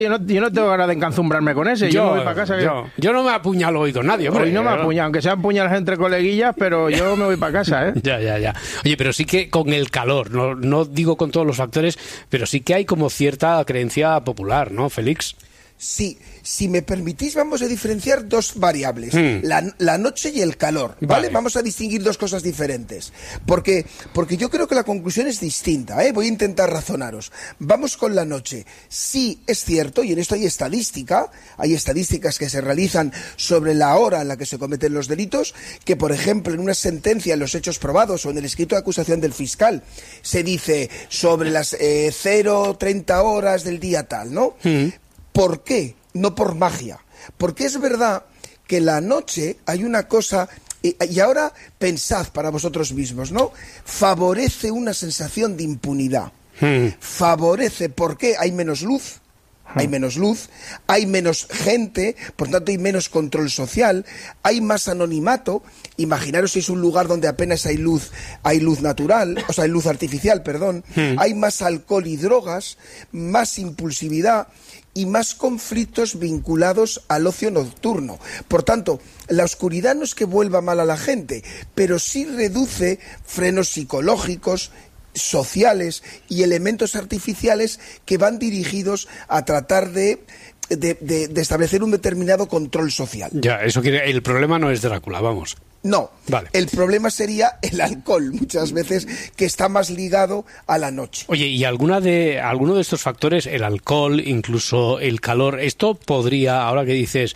Yo no tengo ganas de encazumbrarme con ese. Yo me voy para casa. Yo no me apuñalo hoy con nadie, hombre. Hoy no me apuñalo, aunque sean puñalas entre coleguillas, pero yo me voy para casa, ¿eh? Ya. Oye, pero sí que con el calor, no digo con todos los factores, pero sí que hay como cierta creencia popular, ¿no, Félix? Sí, si me permitís, vamos a diferenciar dos variables, la noche y el calor, ¿vale? Vamos a distinguir dos cosas diferentes, porque yo creo que la conclusión es distinta, ¿eh? Voy a intentar razonaros. Vamos con la noche. Sí, es cierto, y en esto hay estadísticas que se realizan sobre la hora en la que se cometen los delitos, que, por ejemplo, en una sentencia, en los hechos probados o en el escrito de acusación del fiscal, se dice sobre las 0:30 horas del día tal, ¿no? ¿Por qué? No por magia. Porque es verdad que la noche hay una cosa, y ahora pensad para vosotros mismos, ¿no? Favorece una sensación de impunidad. Favorece, ¿por qué? Hay menos luz. Hay menos gente, por tanto hay menos control social, hay más anonimato. Imaginaros si es un lugar donde apenas hay luz natural, o sea, hay luz artificial, perdón. Hay más alcohol y drogas, más impulsividad y más conflictos vinculados al ocio nocturno. Por tanto, la oscuridad no es que vuelva mal a la gente, pero sí reduce frenos psicológicos, sociales y elementos artificiales que van dirigidos a tratar de establecer un determinado control social. Ya, el problema no es Drácula, vamos. No, vale. El problema sería el alcohol, muchas veces, que está más ligado a la noche. Oye, ¿y alguno de estos factores, el alcohol, incluso el calor, esto podría, ahora que dices,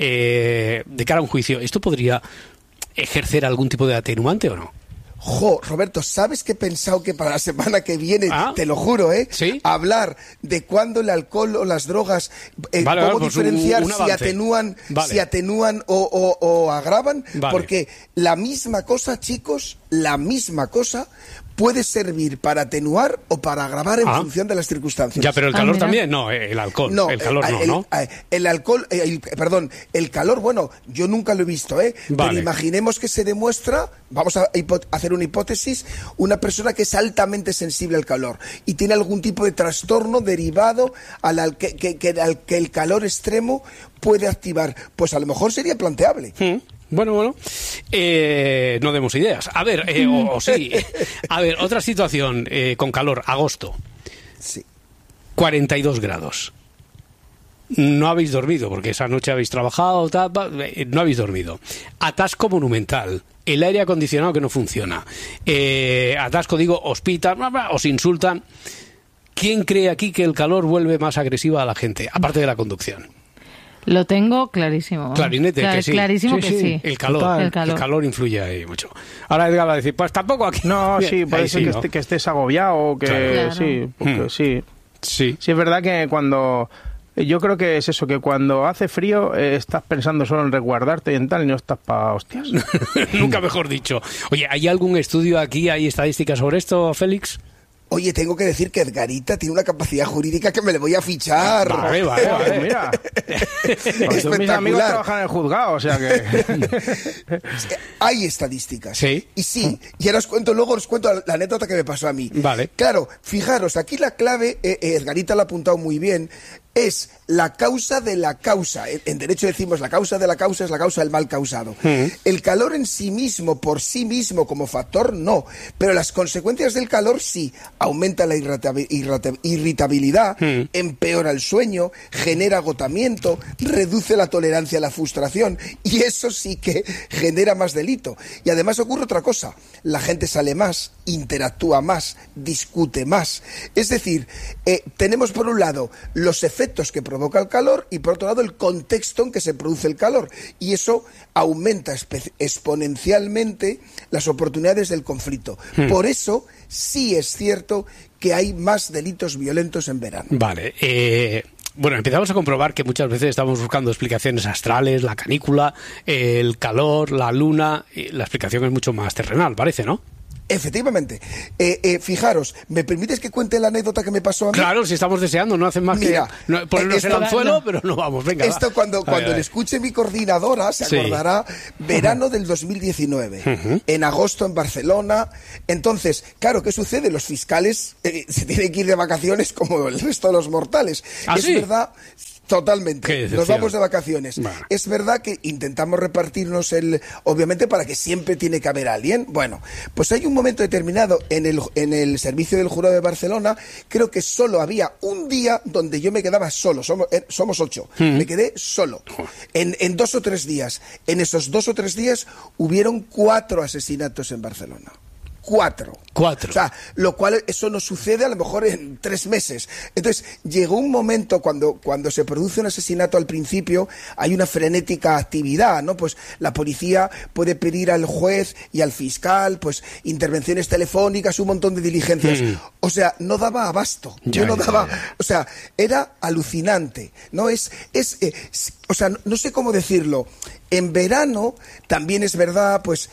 de cara a un juicio, esto podría ejercer algún tipo de atenuante o no? Roberto, ¿sabes que he pensado que para la semana que viene, te lo juro, ¿sí? Hablar de cuándo el alcohol o las drogas, cómo diferenciar si atenúan o agravan? Vale. Porque la misma cosa, chicos, puede servir para atenuar o para agravar en función de las circunstancias. Ya, pero el calor también, no, el alcohol. No, el calor ¿no? El calor, bueno, yo nunca lo he visto, ¿eh? Vale. Pero imaginemos que se demuestra, vamos a hacer una hipótesis, una persona que es altamente sensible al calor y tiene algún tipo de trastorno derivado al que el calor extremo puede activar, pues a lo mejor sería planteable. Bueno, no demos ideas. A ver, o sí. A ver, otra situación con calor, agosto. Sí. 42 grados. No habéis dormido, porque esa noche habéis trabajado, no habéis dormido. Atasco monumental. El aire acondicionado que no funciona. Atasco, os pitan, os insultan. ¿Quién cree aquí que el calor vuelve más agresiva a la gente, aparte de la conducción? Lo tengo clarísimo. Clarinete, que sí. Clarísimo que sí. El calor influye ahí mucho. Ahora Edgar va a decir, pues tampoco aquí. No, sí, puede ser que estés agobiado, que claro. Sí, porque sí. Sí. Sí, es verdad que cuando... Yo creo que es eso, que cuando hace frío estás pensando solo en resguardarte y en tal, y no estás para hostias. Nunca mejor dicho. Oye, ¿hay algún estudio aquí, hay estadísticas sobre esto, Félix? Oye, tengo que decir que Edgarita tiene una capacidad jurídica que me le voy a fichar. Vale, mira. Pues mis amigos trabajan en el juzgado, o sea que... Hay estadísticas. Sí. Y sí, y ahora luego os cuento la anécdota que me pasó a mí. Vale. Claro, fijaros, aquí la clave, Edgarita lo ha apuntado muy bien, es la causa de la causa. En derecho decimos la causa de la causa es la causa del mal causado. El calor en sí mismo, por sí mismo, como factor, no. Pero las consecuencias del calor sí. Aumenta la irritabilidad, empeora el sueño, genera agotamiento, reduce la tolerancia a la frustración. Y eso sí que genera más delito. Y además ocurre otra cosa. La gente sale más, interactúa más, discute más. Es decir, tenemos por un lado los efectos que provoca el calor y por otro lado el contexto en que se produce el calor, y eso aumenta exponencialmente las oportunidades del conflicto. Por eso sí es cierto que hay más delitos violentos en verano. Vale, bueno, empezamos a comprobar que muchas veces estamos buscando explicaciones astrales, la canícula, el calor, la luna, y la explicación es mucho más terrenal, parece, ¿no? Efectivamente. Fijaros, ¿me permites que cuente la anécdota que me pasó a mí? Claro, si estamos deseando, no hacen más que ponernos el anzuelo, pero no vamos, venga. Esto cuando le escuche mi coordinadora se acordará, verano del 2019, en agosto en Barcelona. Entonces, claro, ¿qué sucede? Los fiscales se tienen que ir de vacaciones como el resto de los mortales. ¿Ah, sí? Verdad. Totalmente, nos vamos de vacaciones. Bueno. Es verdad que intentamos repartirnos obviamente para que siempre tiene que haber alguien. Bueno, pues hay un momento determinado en el servicio del jurado de Barcelona, creo que solo había un día donde yo me quedaba solo, somos 8, me quedé solo, en 2 o 3 días. En esos 2 o 3 días hubieron 4 asesinatos en Barcelona. 4. O sea, lo cual eso no sucede a lo mejor en 3 meses. Entonces, llegó un momento cuando se produce un asesinato al principio, hay una frenética actividad, ¿no? Pues la policía puede pedir al juez y al fiscal, pues, intervenciones telefónicas, un montón de diligencias. O sea, no daba abasto. O sea, era alucinante, ¿no? O sea, no sé cómo decirlo. En verano también es verdad, pues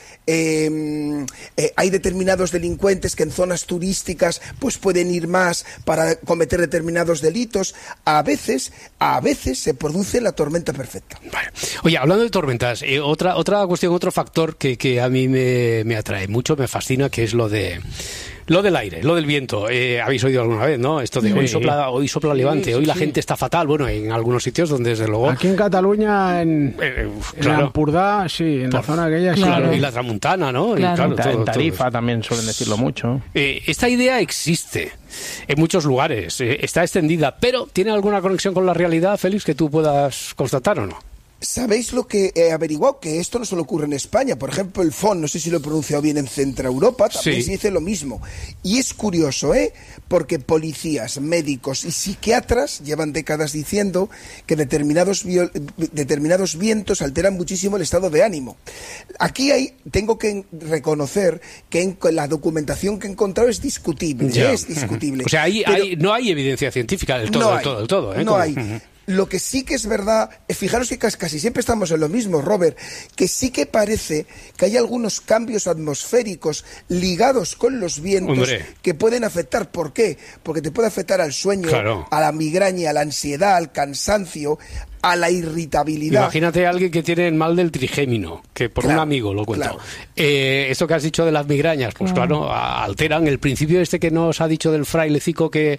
hay determinados delincuentes que en zonas turísticas pues pueden ir más para cometer determinados delitos. A veces se produce la tormenta perfecta. Vale. Oye, hablando de tormentas, otra cuestión, otro factor que a mí me atrae mucho, me fascina, que es lo del aire, lo del viento. Habéis oído alguna vez, ¿no? Esto de hoy sopla levante, hoy la gente está fatal. Bueno, en algunos sitios donde desde luego... Aquí en Cataluña, en Ampurdá, sí, en la zona aquella... Claro, y la Tramuntana, ¿no? Claro. En Tarifa también suelen decirlo mucho. Esta idea existe en muchos lugares, está extendida, pero ¿tiene alguna conexión con la realidad, Félix, que tú puedas constatar o no? ¿Sabéis lo que he averiguado? Que esto no solo ocurre en España. Por ejemplo, el FON, no sé si lo he pronunciado bien, en Centro Europa, también se dice lo mismo. Y es curioso, porque policías, médicos y psiquiatras llevan décadas diciendo que determinados vientos alteran muchísimo el estado de ánimo. Aquí tengo que reconocer que la documentación que he encontrado es discutible. Es discutible. O sea, no hay evidencia científica del todo. No hay. Lo que sí que es verdad, fijaros que casi siempre estamos en lo mismo, Robert, que sí que parece que hay algunos cambios atmosféricos ligados con los vientos que pueden afectar. ¿Por qué? Porque te puede afectar al sueño, a la migraña, a la ansiedad, al cansancio, a la irritabilidad. Imagínate a alguien que tiene el mal del trigémino, que por un amigo lo cuento. Esto que has dicho de las migrañas, pues claro, alteran el principio este que nos ha dicho del frailecico que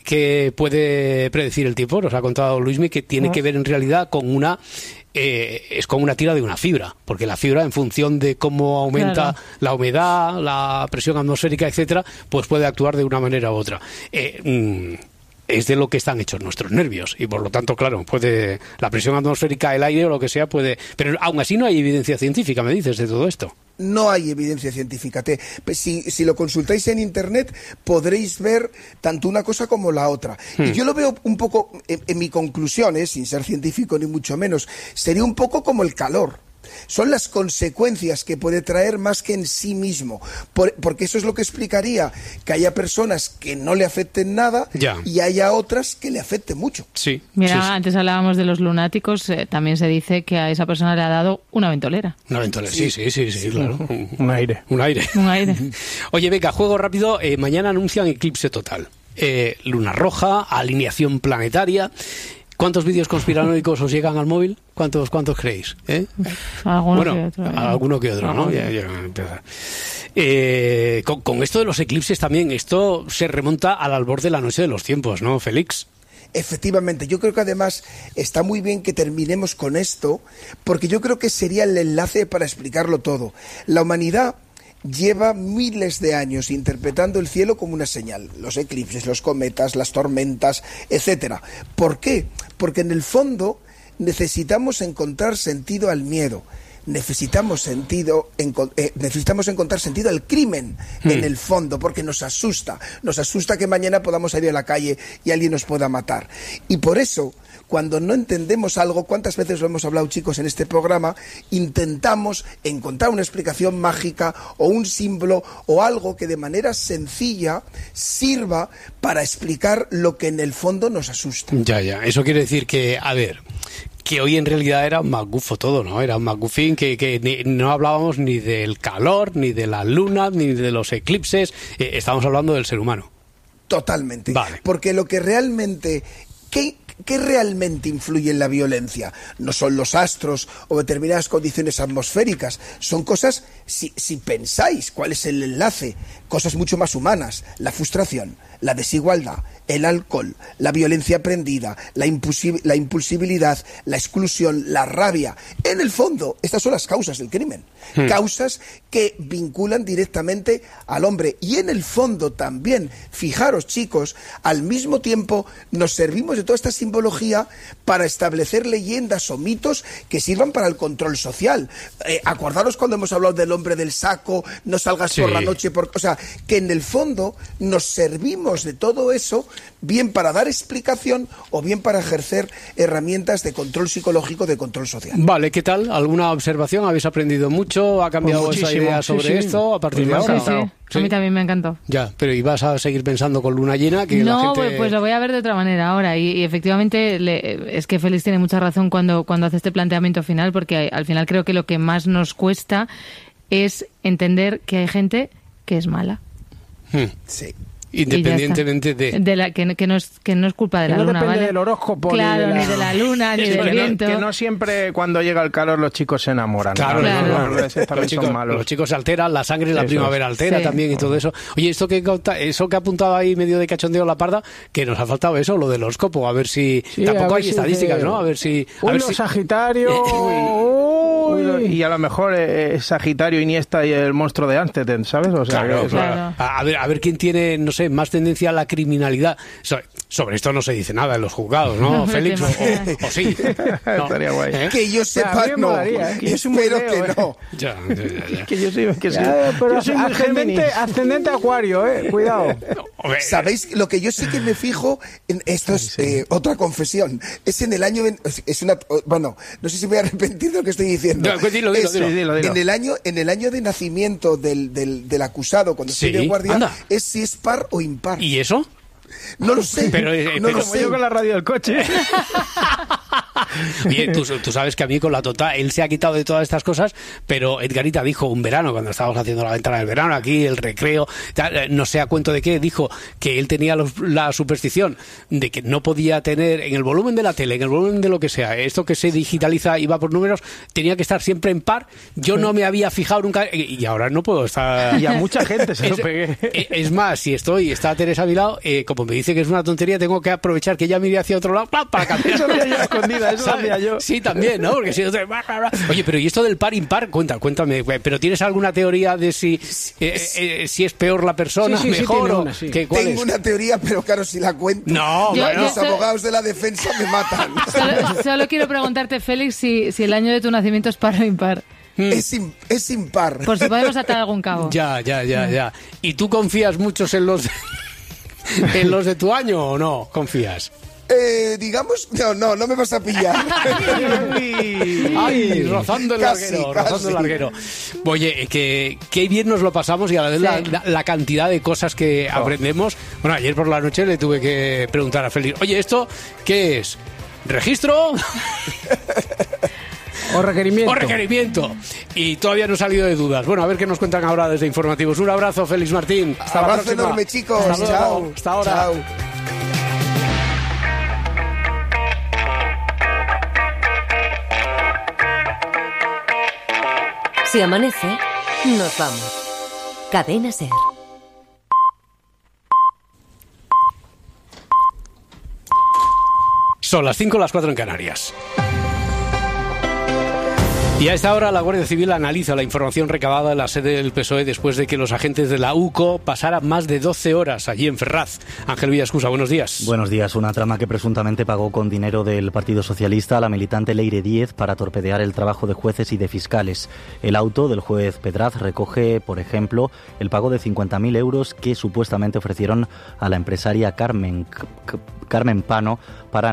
puede predecir el tiempo. Nos ha contado Luismi que tiene que ver en realidad con es como una tira de una fibra, porque la fibra, en función de cómo aumenta la humedad, la presión atmosférica, etcétera, pues puede actuar de una manera u otra. Es de lo que están hechos nuestros nervios y por lo tanto, claro, puede la presión atmosférica, el aire o lo que sea puede, pero aún así no hay evidencia científica, me dices, de todo esto. No hay evidencia científica. Si lo consultáis en internet podréis ver tanto una cosa como la otra. Y yo lo veo un poco, en mi conclusión, sin ser científico ni mucho menos, sería un poco como el calor. Son las consecuencias que puede traer más que en sí mismo, porque eso es lo que explicaría que haya personas que no le afecten nada y haya otras que le afecten mucho. Sí. Mira, antes hablábamos de los lunáticos, también se dice que a esa persona le ha dado una ventolera. Una ventolera, sí, claro. Un aire. Oye, venga, juego rápido. Mañana anuncian eclipse total. Luna roja, alineación planetaria. ¿Cuántos vídeos conspiranoicos os llegan al móvil? ¿Cuántos creéis? Alguno que otro, ¿no? Con esto de los eclipses también, esto se remonta al albor de la noche de los tiempos, ¿no, Félix? Efectivamente, yo creo que además está muy bien que terminemos con esto, porque yo creo que sería el enlace para explicarlo todo. La humanidad lleva miles de años interpretando el cielo como una señal, los eclipses, los cometas, las tormentas, etcétera. ¿Por qué? Porque en el fondo necesitamos encontrar sentido al miedo. Necesitamos encontrar sentido al crimen en el fondo, porque nos asusta que mañana podamos salir a la calle y alguien nos pueda matar. Y por eso, cuando no entendemos algo, ¿cuántas veces lo hemos hablado, chicos, en este programa? Intentamos encontrar una explicación mágica o un símbolo o algo que de manera sencilla sirva para explicar lo que en el fondo nos asusta. Ya, eso quiere decir que, a ver, que hoy en realidad era un magufo todo, ¿no? Era un magufín que no hablábamos ni del calor, ni de la luna, ni de los eclipses, estábamos hablando del ser humano. Totalmente. Vale. Porque lo que realmente... ¿Qué realmente influye en la violencia? No son los astros o determinadas condiciones atmosféricas, son cosas, si pensáis cuál es el enlace, cosas mucho más humanas, la frustración, la desigualdad, el alcohol, la violencia aprendida, la impulsibilidad, la exclusión, la rabia. En el fondo, estas son las causas del crimen. Causas que vinculan directamente al hombre. Y en el fondo también, fijaros chicos, al mismo tiempo nos servimos de toda esta simbología para establecer leyendas o mitos que sirvan para el control social. Acordaros cuando hemos hablado del hombre del saco, no salgas por la noche, o sea, que en el fondo nos servimos de todo eso bien para dar explicación o bien para ejercer herramientas de control psicológico, de control social. Vale, ¿qué tal? ¿Alguna observación? ¿Habéis aprendido mucho? ¿Ha cambiado vuestra idea sobre esto a partir de ahora? Sí. A mí también me encantó. Ya, pero ¿y vas a seguir pensando con luna llena? Que no, la gente... pues lo voy a ver de otra manera ahora. Y efectivamente, es que Félix tiene mucha razón cuando hace este planteamiento final, porque al final creo que lo que más nos cuesta es entender que hay gente que es mala. Sí. Independientemente de la que no es culpa de la luna, depende ¿vale? del horóscopo, claro, ni de la luna, ni del viento. Que no siempre cuando llega el calor los chicos se enamoran. Claro. Los chicos se alteran, la sangre, la primavera altera también y todo eso. Oye, eso que ha apuntado ahí medio de cachondeo la parda, que nos ha faltado eso, lo del horóscopo, a ver si... tampoco hay estadísticas, ¿no? A ver si... Sagitario... y a lo mejor Sagitario, Iniesta y el monstruo de Amsterdam, ¿sabes? O sea, claro. A ver quién tiene, no sé, más tendencia a la criminalidad. Sobre esto no se dice nada en los juzgados, ¿no, Félix? O sí. No. Estaría guay. Que yo sepa, no. Molaría, que yo soy muy espero que no. Ya. Que yo soy pero yo soy ascendente Acuario, cuidado. ¿Sabéis? Lo que yo sí que me fijo, esto es otra confesión, es en el año... Bueno, no sé si me voy a arrepentir de lo que estoy diciendo. No, dilo. En el año de nacimiento del acusado, cuando estoy de guardia, es si es par o impar. ¿Y eso? No lo sé. Pero lo sé. Yo con la radio del coche. Bien, tú sabes que a mí con la Tota, él se ha quitado de todas estas cosas, pero Edgarita dijo un verano, cuando estábamos haciendo la ventana del verano, aquí el recreo, no sé a cuento de qué, dijo que él tenía la superstición de que no podía tener en el volumen de la tele, en el volumen de lo que sea, esto que se digitaliza y va por números, tenía que estar siempre en par. Yo no me había fijado nunca y ahora no puedo estar... Y a mucha gente se lo pegué. Es más, si está Teresa a mi lado, como me dice que es una tontería, tengo que aprovechar que ella mire hacia otro lado para cambiar. Eso lo yo escondida, eso lo hacía yo. Sí, también, ¿no? Porque si no te... Oye, pero ¿y esto del par impar? Cuéntame, ¿pero tienes alguna teoría de si es peor la persona, mejor o...? Tengo una teoría, pero claro, si la cuento, los abogados de la defensa me matan. Solo quiero preguntarte, Félix, si el año de tu nacimiento es par o impar. Es impar. Por si podemos atar algún cabo. Ya. ¿Y tú confías mucho en los de tu año o no confías? Digamos, no me vas a pillar. Ay, rozando el larguero. Oye, que bien nos lo pasamos y a la vez la cantidad de cosas que aprendemos. Bueno, ayer por la noche le tuve que preguntar a Félix, oye, ¿esto qué es? ¿Registro? O requerimiento. Y todavía no he salido de dudas. Bueno, a ver qué nos cuentan ahora desde Informativos. Un abrazo, Félix Martín. Hasta la próxima. Enorme, chicos. Chao. Hasta ahora. Chao. Si amanece, nos vamos. Cadena SER. Son las 5, las 4 en Canarias. Y a esta hora la Guardia Civil analiza la información recabada en la sede del PSOE después de que los agentes de la UCO pasaran más de 12 horas allí en Ferraz. Ángel Villascusa, buenos días. Buenos días. Una trama que presuntamente pagó con dinero del Partido Socialista a la militante Leire Díez para torpedear el trabajo de jueces y de fiscales. El auto del juez Pedraz recoge, por ejemplo, el pago de 50.000 euros que supuestamente ofrecieron a la empresaria Carmen Carmen Pano para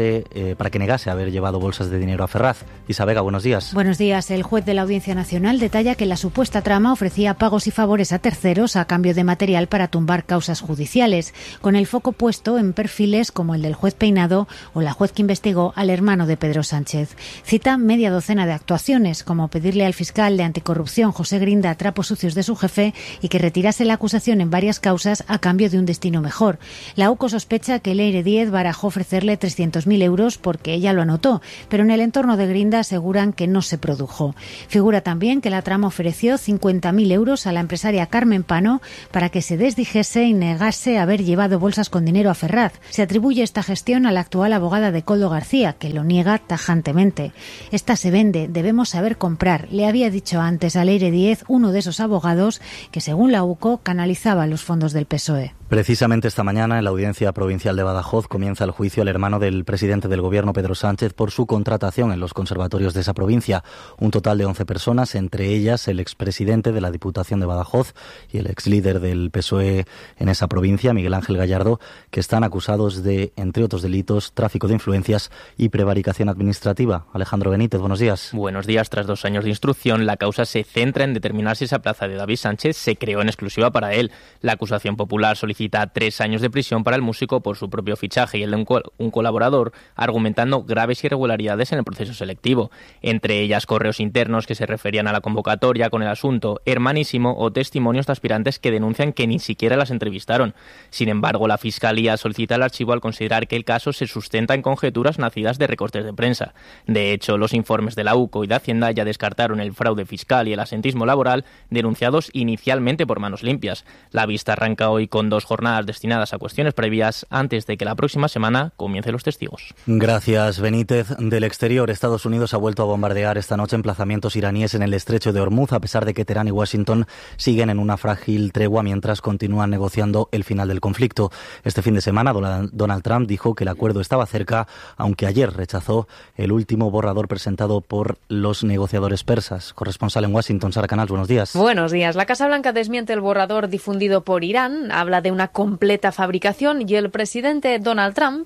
que negase haber llevado bolsas de dinero a Ferraz. Isa Vega, buenos días. Buenos días. El juez de la Audiencia Nacional detalla que la supuesta trama ofrecía pagos y favores a terceros a cambio de material para tumbar causas judiciales, con el foco puesto en perfiles como el del juez Peinado o la juez que investigó al hermano de Pedro Sánchez. Cita media docena de actuaciones, como pedirle al fiscal de anticorrupción José Grinda trapos sucios de su jefe y que retirase la acusación en varias causas a cambio de un destino mejor. La UCO sospecha que Leire Díez barajó ofrecerle 300.000 euros porque ella lo anotó, pero en el entorno de Grinda aseguran que no se produjo. Figura también que la trama ofreció 50.000 euros a la empresaria Carmen Pano para que se desdijese y negase haber llevado bolsas con dinero a Ferraz. Se atribuye esta gestión a la actual abogada de Koldo García, que lo niega tajantemente. Esta se vende, debemos saber comprar, le había dicho antes a Leire Díez, uno de esos abogados que, según la UCO, canalizaba los fondos del PSOE. Precisamente esta mañana, en la Audiencia Provincial de Badajoz, comienza el juicio al hermano del presidente del Gobierno, Pedro Sánchez, por su contratación en los conservatorios de esa provincia. Un total de 11 personas, entre ellas el expresidente de la Diputación de Badajoz y el exlíder del PSOE en esa provincia, Miguel Ángel Gallardo, que están acusados de, entre otros delitos, tráfico de influencias y prevaricación administrativa. Alejandro Benítez, buenos días. Buenos días. Tras 2 años de instrucción, la causa se centra en determinar si esa plaza de David Sánchez se creó en exclusiva para él. La acusación popular solicita 3 años de prisión para el músico por su propio fichaje y el de un colaborador, argumentando graves irregularidades en el proceso selectivo, entre ellas correos internos que se referían a la convocatoria con el asunto hermanísimo o testimonios de aspirantes que denuncian que ni siquiera las entrevistaron. Sin embargo, la Fiscalía solicita el archivo al considerar que el caso se sustenta en conjeturas nacidas de recortes de prensa. De hecho, los informes de la UCO y de Hacienda ya descartaron el fraude fiscal y el asentismo laboral denunciados inicialmente por Manos Limpias. La vista arranca hoy con 2 jornadas destinadas a cuestiones previas antes de que la próxima semana comiencen los testigos. Gracias, Benítez. Del exterior, Estados Unidos ha vuelto a bombardear esta noche emplazamientos iraníes en el estrecho de Hormuz, a pesar de que Teherán y Washington siguen en una frágil tregua mientras continúan negociando el final del conflicto. Este fin de semana, Donald Trump dijo que el acuerdo estaba cerca, aunque ayer rechazó el último borrador presentado por los negociadores persas. Corresponsal en Washington, Sara Canals, buenos días. Buenos días. La Casa Blanca desmiente el borrador difundido por Irán, habla de una completa fabricación y el presidente Donald Trump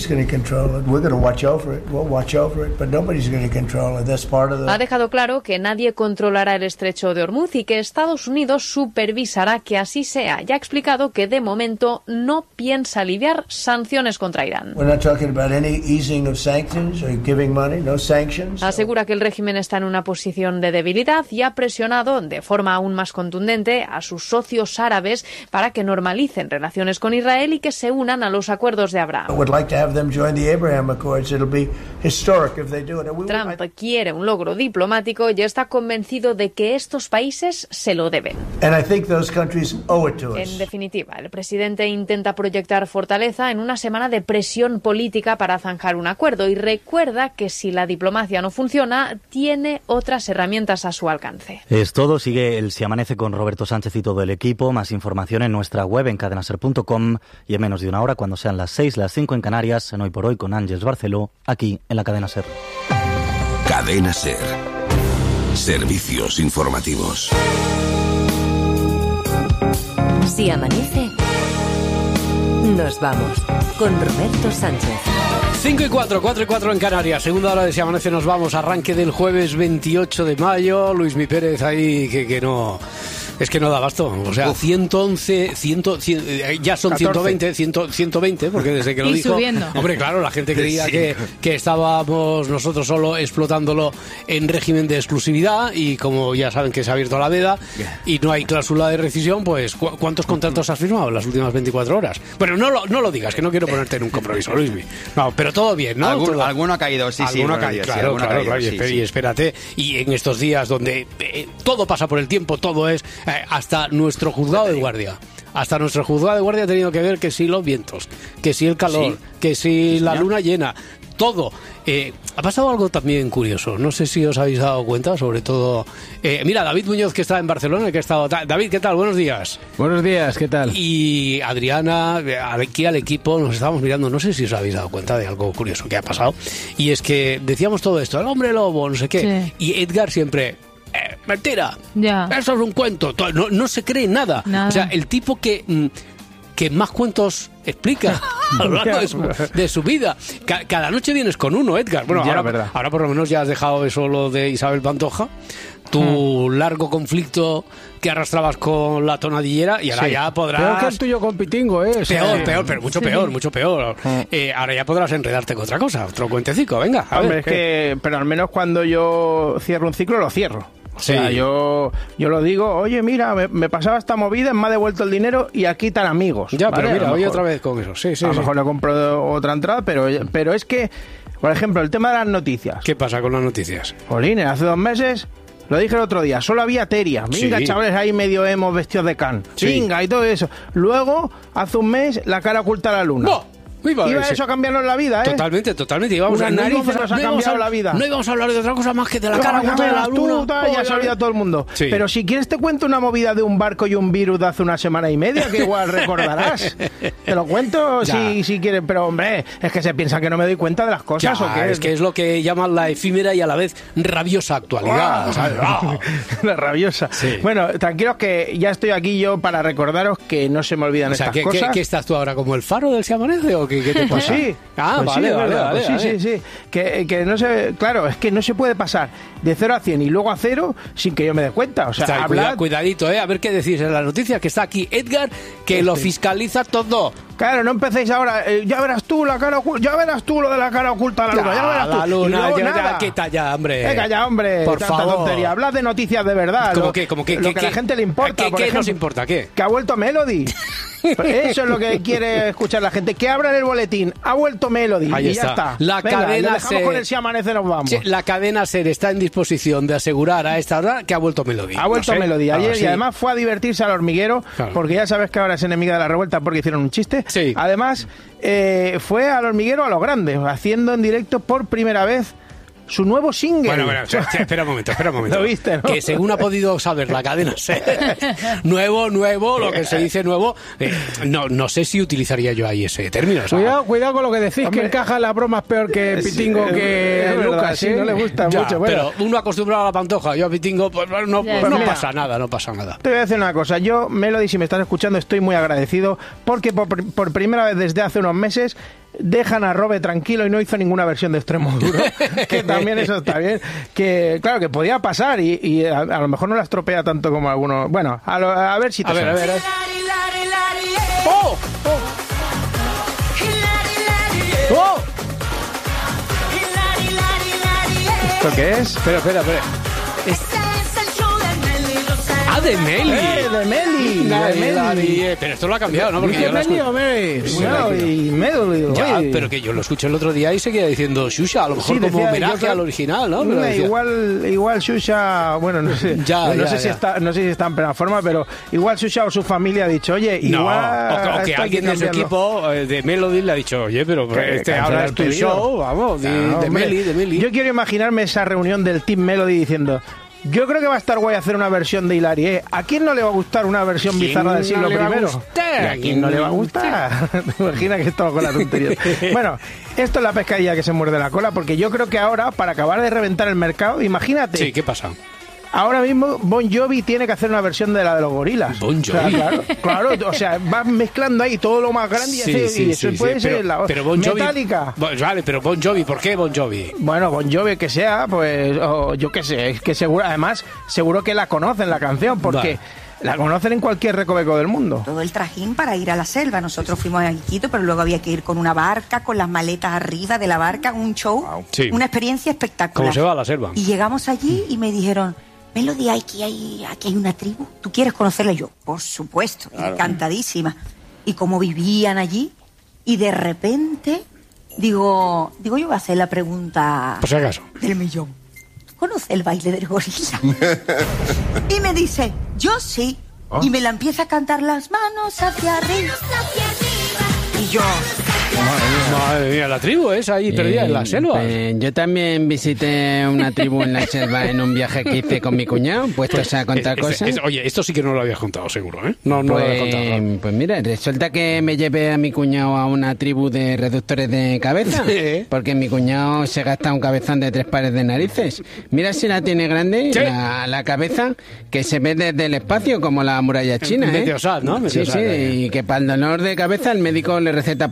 ha dejado claro que nadie controlará el estrecho de Hormuz y que Estados Unidos supervisará que así sea. Ya ha explicado que de momento no piensa aliviar sanciones contra Irán. Asegura que el régimen está en una posición de debilidad y ha presionado de forma aún más contundente a sus socios árabes para que normalicen relaciones con Israel y que se unan a los acuerdos de Abraham. Trump quiere un logro diplomático y está convencido de que estos países se lo deben. En definitiva, el presidente intenta proyectar fortaleza en una semana de presión política para zanjar un acuerdo y recuerda que si la diplomacia no funciona, tiene otras herramientas a su alcance. Es todo. Sigue el Si Amanece con Roberto Sánchez y todo el equipo. Más información en nuestra web en cadenaser.com y en menos de una hora, cuando sean las 6, las 5 en Canarias, en Hoy por Hoy con Ángeles Barceló, aquí en la Cadena Ser. Cadena Ser. Servicios informativos. Si amanece, nos vamos con Roberto Sánchez. 5 y 4, 4 y 4 en Canarias. Segunda hora de Si Amanece, nos vamos. Arranque del jueves 28 de mayo. Luismi Pérez ahí que no... Es que no da abasto, o sea, 111, ya son 120, 120, porque desde que lo dijo... Subiendo. Hombre, claro, la gente creía que estábamos nosotros solo explotándolo en régimen de exclusividad y como ya saben que se ha abierto la veda y no hay cláusula de rescisión, pues ¿cuántos contratos has firmado en las últimas 24 horas? Bueno, no lo digas, que no quiero ponerte en un compromiso, Luismi. No, pero todo bien, ¿no? Alguno ha caído, sí. Claro, y espérate, y en estos días donde todo pasa por el tiempo, todo es... hasta nuestro juzgado de guardia. Hasta nuestro juzgado de guardia ha tenido que ver que si los vientos, que si el calor, que si la luna llena, todo. Ha pasado algo también curioso, no sé si os habéis dado cuenta, sobre todo... mira, David Muñoz, que está en Barcelona, que ha estado... David, ¿qué tal? Buenos días. Buenos días, ¿qué tal? Y Adriana, aquí al equipo, nos estábamos mirando, no sé si os habéis dado cuenta de algo curioso que ha pasado, y es que decíamos todo esto, el hombre lobo, no sé qué, sí. Y Edgar siempre... mentira, eso es un cuento, no se cree nada. O sea, el tipo que más cuentos explica a lo largo de su vida. Cada noche vienes con uno, Edgar. Bueno, Ya, ahora por lo menos ya has dejado eso lo de Isabel Pantoja, tu largo conflicto que arrastrabas con la tonadillera, y ahora ya podrás... Peor que el tuyo con Pitingo, ¿eh? Peor, pero mucho peor. Ahora ya podrás enredarte con otra cosa, otro cuentecico, venga. Hombre, pero al menos cuando yo cierro un ciclo, lo cierro. O sea, yo lo digo, oye, mira, me pasaba esta movida, me ha devuelto el dinero y aquí están amigos. Ya, ¿vale? pero mira, hoy otra vez con eso. Sí, a lo mejor le compro otra entrada, pero es que, por ejemplo, el tema de las noticias. ¿Qué pasa con las noticias? Jolines, hace 2 meses... Lo dije el otro día, solo había Teria. Venga, chavales, ahí medio emos vestidos de can. Venga, y todo eso. Luego, hace un mes, la cara oculta a la luna. ¡No! Iba eso a cambiarnos la vida, ¿eh? Totalmente. Íbamos Unas narices nos ha cambiado la vida. No íbamos a hablar de otra cosa más que de la cara oculta de la luna. Ya se ha olvidado todo el mundo. Sí. Pero si quieres te cuento una movida de un barco y un virus de hace 1 semana y media, que igual recordarás. Te lo cuento si quieres. Pero, hombre, es que se piensa que no me doy cuenta de las cosas. ¿O qué? Es que es lo que llaman la efímera y a la vez rabiosa actualidad. La rabiosa. Sí. Bueno, tranquilos que ya estoy aquí yo para recordaros que no se me olvidan estas cosas. ¿Qué estás tú ahora, como el faro del Se Amanece o qué te pasa? Pues sí. Vale. Sí. Que no se... Claro, es que no se puede pasar de 0 a 100 y luego a 0 sin que yo me dé cuenta. O sea, cuidadito, a ver qué decís en las noticias, que está aquí Edgar, que lo fiscaliza todo. Claro, no empecéis ahora, ya verás tú la cara oculta, ya verás tú lo de la cara oculta a la luna, ya verás tú. La luna, ya quita ya, hombre. Venga ya, hombre, por favor. Tontería. Hablad de noticias de verdad. Lo que a la gente le importa. ¿Qué nos importa? ¿Qué? Que ha vuelto Melody. Eso es lo que quiere escuchar la gente. Que abran el boletín. Ha vuelto Melody. Ahí y ya está. La cadena SER. Con el Si Amanece nos vamos. La cadena SER está en disposición de asegurar a esta hora que ha vuelto Melody. Ha vuelto Melody ayer y además fue a divertirse al hormiguero, porque ya sabes que ahora es enemiga de la revuelta porque hicieron un chiste. Sí. Además, fue al hormiguero a lo grande, haciendo en directo por primera vez su nuevo single. Bueno, espera un momento. Lo viste, ¿no? Que según ha podido saber la cadena SER, nuevo, lo que se dice nuevo, no sé si utilizaría yo ahí ese término. Cuidado con lo que decís, hombre, que encaja las bromas peor que Pitingo que Lucas, sí, no le gusta mucho. Bueno. Pero uno acostumbrado a la Pantoja, yo a Pitingo, pues no pasa nada. Te voy a decir una cosa, yo, Melody, si me estás escuchando, estoy muy agradecido porque por primera vez desde hace unos meses dejan a Robe tranquilo y no hizo ninguna versión de Extremo Duro, que también eso está bien, que claro, que podía pasar y a lo mejor no la estropea tanto como algunos. Bueno, a ver si te suena. A ver. ¡Oh! ¿Esto qué es? Espera. De Meli. De Meli. Pero esto lo ha cambiado, ¿no? Porque yo pero que yo lo escuché el otro día y seguía diciendo Xuxa, a lo mejor como homenaje al original, ¿no? Pero igual Xuxa, bueno, no sé. No sé si está en plena forma, pero igual Xuxa o su familia ha dicho, oye, igual... O que alguien de su equipo de Melody le ha dicho, oye, pero ahora es tu show, vamos, de Meli. Yo quiero imaginarme esa reunión del Team Melody diciendo... Yo creo que va a estar guay hacer una versión de Hilarie. ¿A quién no le va a gustar una versión bizarra del siglo I? ¿Y a quién no le va a gustar? ¿Te imaginas que estamos con la tontería? Bueno, esto es la pescadilla que se muerde la cola, porque yo creo que ahora, para acabar de reventar el mercado, imagínate... Sí, ¿qué pasa? Ahora mismo Bon Jovi tiene que hacer una versión de la de los gorilas. Bon Jovi. Claro, o sea, vas mezclando ahí todo lo más grande y eso puede ser la pero Bon Jovi, Metallica. Vale, pero Bon Jovi, ¿por qué Bon Jovi? Bueno, Bon Jovi que sea, pues yo qué sé, es que seguro que la conocen la canción, porque la conocen en cualquier recoveco del mundo. Todo el trajín para ir a la selva. Nosotros fuimos a Iquito, pero luego había que ir con una barca, con las maletas arriba de la barca, un show, una experiencia espectacular. ¿Cómo se va a la selva? Y llegamos allí y me dijeron... Melody, aquí hay una tribu. ¿Tú quieres conocerla? Y yo, por supuesto, claro. Encantadísima. Y cómo vivían allí. Y de repente, digo, yo voy a hacer la pregunta... Por si acaso. Del millón. ¿Tú conoces el baile del gorila? Y me dice, yo sí. Oh. Y me la empieza a cantar las manos hacia arriba. Y yo... Madre mía, la tribu es ahí perdida en la selva. Yo también visité una tribu en la selva en un viaje que hice con mi cuñado, puestos a contar cosas. Oye, esto sí que no lo habías contado, seguro, ¿eh? No lo habías contado. Pues mira, resulta que me llevé a mi cuñado a una tribu de reductores de cabeza, porque mi cuñado se gasta un cabezón de 3 pares de narices. Mira si la tiene grande, la cabeza, que se ve desde el espacio como la muralla china, Meteosat, ¿no? Sí, y que para el dolor de cabeza el médico le receta paracetamol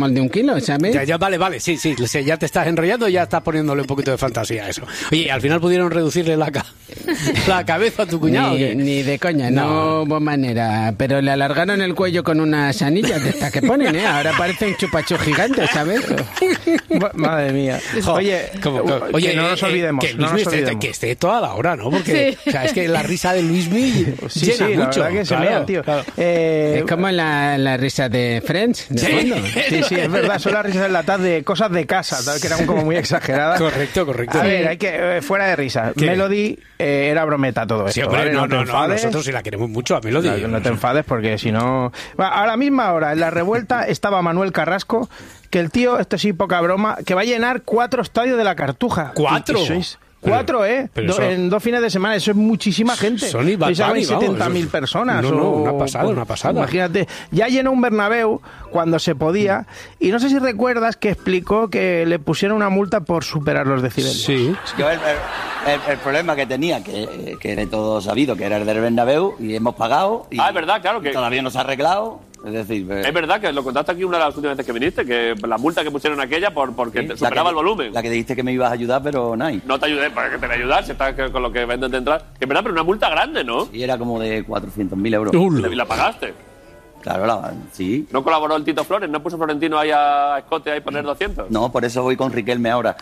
más de 1 kilo, ¿sabes? Ya, vale, sí, ya te estás enrollando y ya estás poniéndole un poquito de fantasía a eso. Oye, al final pudieron reducirle la cabeza a tu cuñado. Ni de coña, no hubo manera. Pero le alargaron el cuello con unas anillas de estas que ponen, ¿eh? Ahora parece un chupacho gigante, ¿sabes? Madre mía. Oye, que no nos olvidemos. Que esté toda la hora, ¿no? Porque o sea, es que la risa de Luismi llena mucho. La verdad que se mea, tío. Claro. Es como la risa de Friends, de fondo. Sí, es verdad, son las risas enlatadas de cosas de casa, tal, que eran como muy exageradas. Correcto. A ver, hay que fuera de risa. ¿Qué? Melody era brometa todo esto. Sí, hombre, ¿vale? no, enfades. nosotros sí la queremos mucho a Melody. No te enfades porque si no... A la misma hora, en la revuelta, estaba Manuel Carrasco, que el tío, esto sí, poca broma, que va a llenar 4 estadios de la Cartuja. ¿4? 4, en 2 fines de semana, eso es muchísima gente. Son y Bad Bunny, 70.000 personas. Una pasada. Imagínate, ya llenó un Bernabéu cuando se podía, y no sé si recuerdas que explicó que le pusieron una multa por superar los decibelios. Sí. Es que el problema que tenía, que era todo sabido, que era el del Bernabéu, y hemos pagado, y es verdad, claro que todavía no se ha arreglado. Es decir, es verdad que lo contaste aquí una de las últimas veces que viniste, que la multa que pusieron aquella porque te superaba el volumen. La que dijiste que me ibas a ayudar, pero no hay. No te ayudé para que te la ayudas, si estás con lo que venden de entrar. Que es verdad, pero una multa grande, ¿no? Sí, era como de 400.000 euros. ¿Y la pagaste? Claro, sí. ¿No colaboró el Tito Flores? ¿No puso Florentino ahí a Escote a poner 200? No, por eso voy con Riquelme ahora.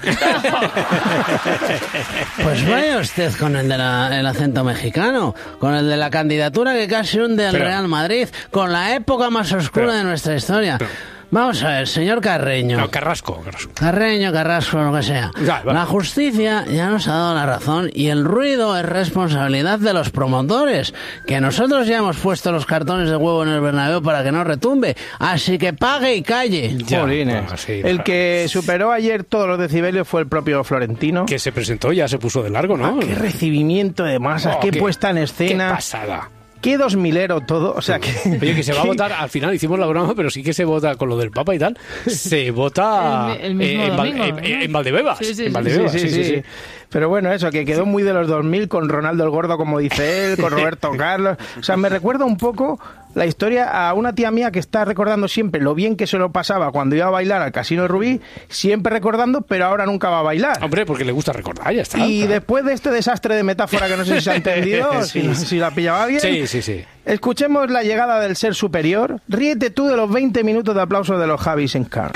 Pues vaya usted con el del acento mexicano, con el de la candidatura que casi hunde al Real Madrid, con la época más oscura de nuestra historia. Vamos a ver, señor Carreño. No, Carrasco. Carrasco, lo que sea. La justicia ya nos ha dado la razón y el ruido es responsabilidad de los promotores, que nosotros ya hemos puesto los cartones de huevo en el Bernabéu para que no retumbe. Así que pague y calle. El que superó ayer todos los decibelios fue el propio Florentino. Que se presentó, ya se puso de largo, ¿no? Qué recibimiento de masas, qué puesta en escena. Qué pasada. Qué 2000ero todo, o sea que... Oye, que se va a votar, al final hicimos la broma, pero sí que se vota con lo del Papa y tal, se vota el mismo domingo, en Valdebebas. Sí. Pero bueno, eso, que quedó muy de los 2000 con Ronaldo el Gordo, como dice él, con Roberto Carlos. O sea, me recuerda un poco la historia a una tía mía que está recordando siempre lo bien que se lo pasaba cuando iba a bailar al Casino Rubí, siempre recordando, pero ahora nunca va a bailar. Hombre, porque le gusta recordar, ya está. Y después de este desastre de metáfora que no sé si se ha entendido, si la pillaba bien... Sí. Escuchemos la llegada del ser superior. Ríete tú de los 20 minutos de aplausos de los Javis en Cannes.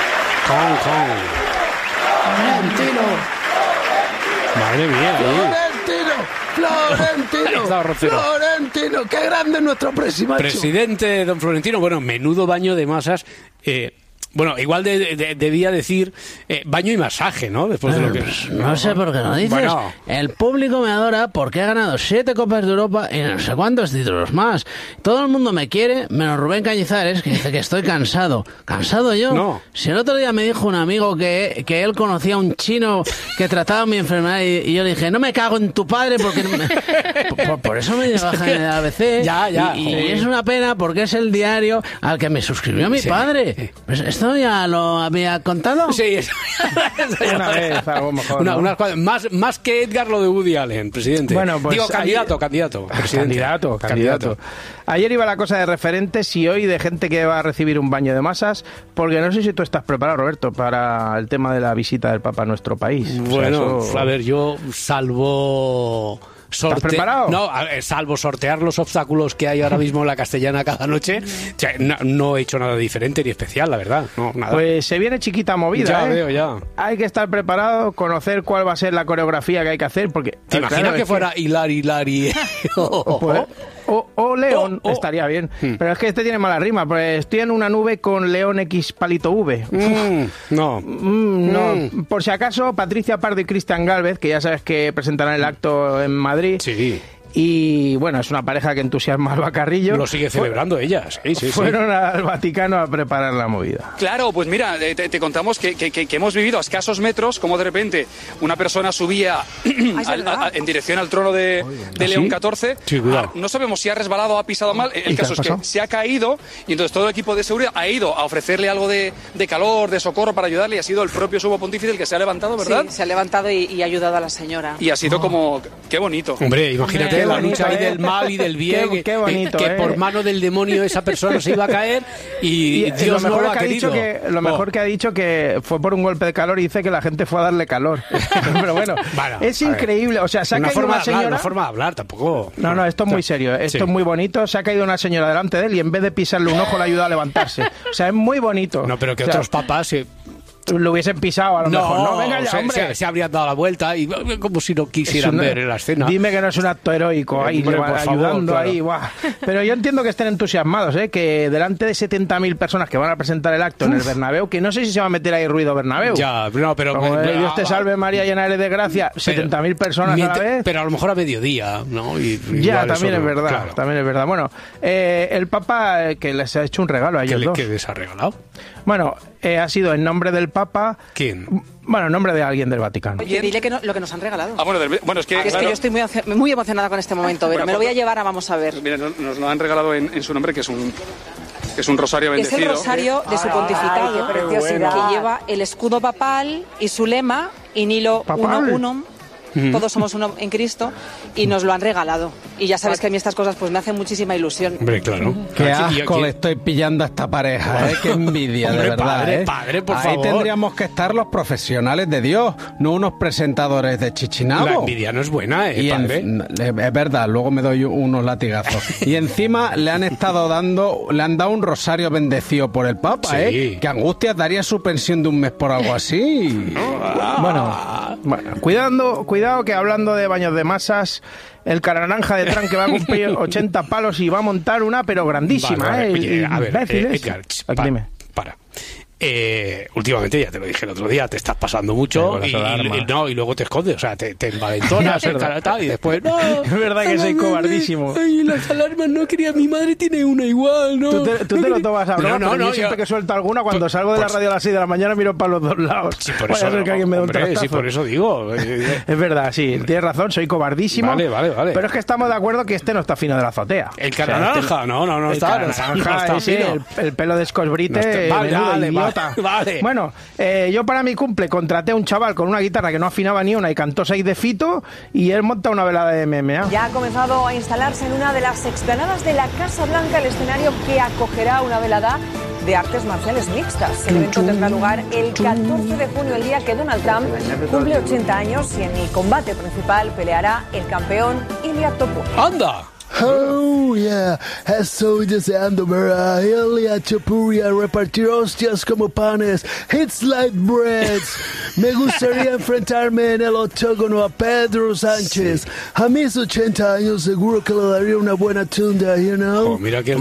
Florentino. Madre mía, Florentino, qué grande es nuestro presidente, don Florentino. Bueno, menudo baño de masas. Bueno, igual debía decir baño y masaje, ¿no? Después de lo que... Pues no sé por qué no dices. Bueno. El público me adora porque he ganado 7 Copas de Europa y no sé cuántos títulos más. Todo el mundo me quiere, menos Rubén Cañizares, que dice que estoy cansado. ¿Cansado yo? No. Si el otro día me dijo un amigo que él conocía a un chino que trataba mi enfermedad y yo le dije, no me cago en tu padre porque... por eso me bajan en el ABC. Ya. Y es una pena porque es el diario al que me suscribió mi padre. Pues ¿esto ya lo había contado? Sí, una vez, algo mejor. Más que Edgar lo de Woody Allen, presidente. Bueno, pues digo, candidato. Candidato. Ayer iba la cosa de referentes y hoy de gente que va a recibir un baño de masas, porque no sé si tú estás preparado, Roberto, para el tema de la visita del Papa a nuestro país. Bueno, a ver, yo salvo... ¿Estás preparado? No, salvo sortear los obstáculos que hay ahora mismo en la Castellana cada noche, o sea, no he hecho nada diferente ni especial, la verdad. No, nada. Pues se viene chiquita movida, ya veo, ya. Hay que estar preparado, conocer cuál va a ser la coreografía que hay que hacer, porque... ¿Te imaginas que fuera Hilari? O León, estaría bien. Pero es que este tiene mala rima, pues estoy en una nube con León X palito V. No. Por si acaso, Patricia Pardo y Cristian Gálvez, que ya sabes que presentarán el acto en Madrid. Sí. Y bueno, es una pareja que entusiasma al Bacarrillo. Lo sigue celebrando ellas. Sí. Fueron al Vaticano a preparar la movida. Claro, pues mira, te contamos que hemos vivido a escasos metros como de repente una persona subía en dirección al trono de León XIV. Sí, cuidado. No sabemos si ha resbalado o ha pisado mal. El caso es que se ha caído y entonces todo el equipo de seguridad ha ido a ofrecerle algo de calor, de socorro para ayudarle y ha sido el propio sumo pontífice el que se ha levantado, ¿verdad? Sí, se ha levantado y ha ayudado a la señora. Y ha sido como... ¡Qué bonito! Hombre, imagínate la lucha ahí del mal y del bien, qué bonito, que por mano del demonio esa persona se iba a caer y Dios no lo ha querido. Lo mejor que ha dicho que fue por un golpe de calor y dice que la gente fue a darle calor. Pero bueno, es increíble. O sea, se ha caído una señora... Una forma de hablar, tampoco... No, esto es muy serio. Esto es muy bonito. Se ha caído una señora delante de él y en vez de pisarle un ojo le ha ayudado a levantarse. O sea, es muy bonito. No, pero que otros papás... lo hubiesen pisado a lo mejor. No, venga ya, hombre. Se habrían dado la vuelta y como si no quisieran ver la escena. Dime que no es un acto heroico ahí, hombre, ayudando favor, ahí. Guau. Pero yo entiendo que estén entusiasmados, que delante de 70.000 personas que van a presentar el acto en el Bernabéu, que no sé si se va a meter ahí ruido Bernabéu. Ya, no, pero... Como Dios te salve María, llena eres de gracia, 70.000 personas a la vez. Pero a lo mejor a mediodía, ¿no? Ya, también es verdad, claro. También es verdad. Bueno, el Papa que les ha hecho un regalo a ellos dos. ¿Qué les ha regalado? Bueno, ha sido en nombre del Papa... ¿Quién? Bueno, en nombre de alguien del Vaticano. Oye, dile que lo que nos han regalado. Bueno, es que claro, yo estoy muy emocionada con este momento, pero me lo voy a llevar vamos a ver. Mira, nos lo han regalado en su nombre, que es un rosario bendecido. Es el rosario de su pontificado, que lleva el escudo papal y su lema, in illo unum. Todos somos uno en Cristo y nos lo han regalado. Y ya sabes que a mí estas cosas pues me hacen muchísima ilusión. Hombre, claro. Qué asco le estoy pillando a esta pareja, Qué envidia, hombre, de verdad, padre, por Ahí favor. tendríamos que estar los profesionales de Dios, no unos presentadores de chichinabo. La envidia no es buena, padre. Es verdad, luego me doy unos latigazos. Y encima le han dado un rosario bendecido por el Papa, sí. Que angustias daría su pensión de un mes por algo así. Bueno, cuidado que hablando de baños de masas, el cara naranja de Trump que va a cumplir 80 palos y va a montar una, pero grandísima, vale, oye, a ver, Edgar, dime. Para. Últimamente, ya te lo dije el otro día, te estás pasando mucho y luego te escondes, o sea, te envalentonas y después no, es verdad que soy cobardísimo. Ay, las alarmas no quería, mi madre tiene una igual, ¿no? Tú te lo tomas a broma, pero yo siempre que suelto alguna, cuando salgo de la radio a las 6 de la mañana miro para los dos lados. Sí, por eso, que alguien me da un trastazo. Sí, por eso digo. Es verdad, sí, tienes razón, soy cobardísimo. Vale. Pero es que estamos de acuerdo que este no está fino de la azotea. El cara naranja, no está. El cara naranja, el pelo de Scosbrite, vale. Bueno, yo para mi cumple contraté a un chaval con una guitarra que no afinaba ni una y cantó 6 de Fito y él monta una velada de MMA. Ya ha comenzado a instalarse en una de las explanadas de la Casa Blanca el escenario que acogerá una velada de artes marciales mixtas. El evento tendrá lugar el 14 de junio, el día que Donald Trump cumple 80 años y en el combate principal peleará el campeón Ilia Topuria. ¡Anda! Oh, yeah, estoy deseando ver a Ilia Topuria repartir hostias como panes, hits like breads. Me gustaría enfrentarme en el octógono a Pedro Sánchez. Sí. A mis 80 años seguro que le daría una buena tunda, you know. Mira que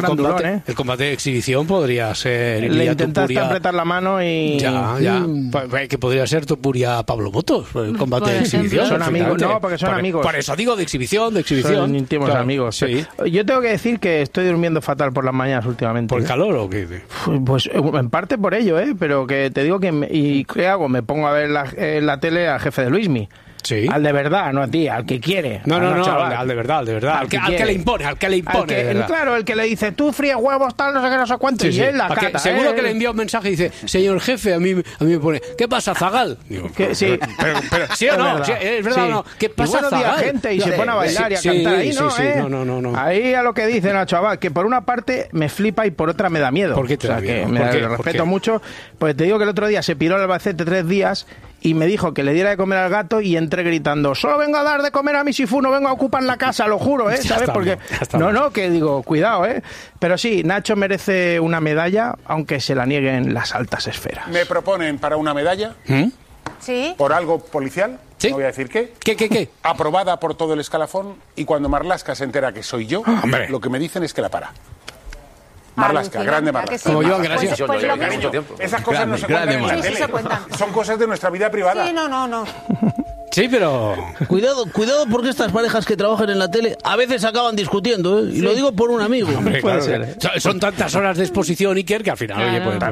el combate de exhibición podría ser Le intentaste apretar la mano y... Ya. Que podría ser Topuria Pablo Motos, el combate de exhibición. Son amigos, no, porque son amigos. Por eso digo de exhibición. Son íntimos amigos. Sí. Yo tengo que decir que estoy durmiendo fatal por las mañanas últimamente. ¿Por el calor o qué? Pues en parte por ello, pero que te digo que... ¿Qué hago? Me pongo a ver la tele al jefe de Luismi. Sí. Al de verdad, no a ti, al que quiere. No, al de verdad. Al que le impone. Claro, el que le dice, tú fríes huevos, tal, no sé qué, no sé cuánto, y él la cata. Seguro que le envía un mensaje y dice, señor jefe, a mí me pone, ¿qué pasa, Zagal? Digo, sí. Pero ¿sí o no? ¿Es verdad o no? ¿Qué pasa, Zagal? Gente, y se pone a bailar y a cantar. Ahí no. Ahí a lo que dice, no, chaval, que por una parte me flipa y por otra me da miedo. ¿Por qué te da miedo? Me respeto mucho, pues te digo que el otro día se piró el Albacete 3 días y me dijo que le diera de comer al gato y entré gritando, solo vengo a dar de comer a mi sifú, no vengo a ocupar la casa, lo juro, ¿sabes? Porque que digo, cuidado, Pero sí, Nacho merece una medalla, aunque se la nieguen las altas esferas. Me proponen para una medalla, ¿sí? Por algo policial, ¿sí? No voy a decir qué. ¿Qué? Aprobada por todo el escalafón y cuando Marlaska se entera que soy yo, lo que me dicen es que la para. Marlaska, grande Marlaska. Como yo, gracias. Esas cosas no se cuentan en la tele. Son cosas de nuestra vida privada. Sí, no. Sí, pero... Cuidado porque estas parejas que trabajan en la tele a veces acaban discutiendo, Y lo digo por un amigo. Hombre, puede ser. Son tantas horas de exposición, Iker, que al final, puede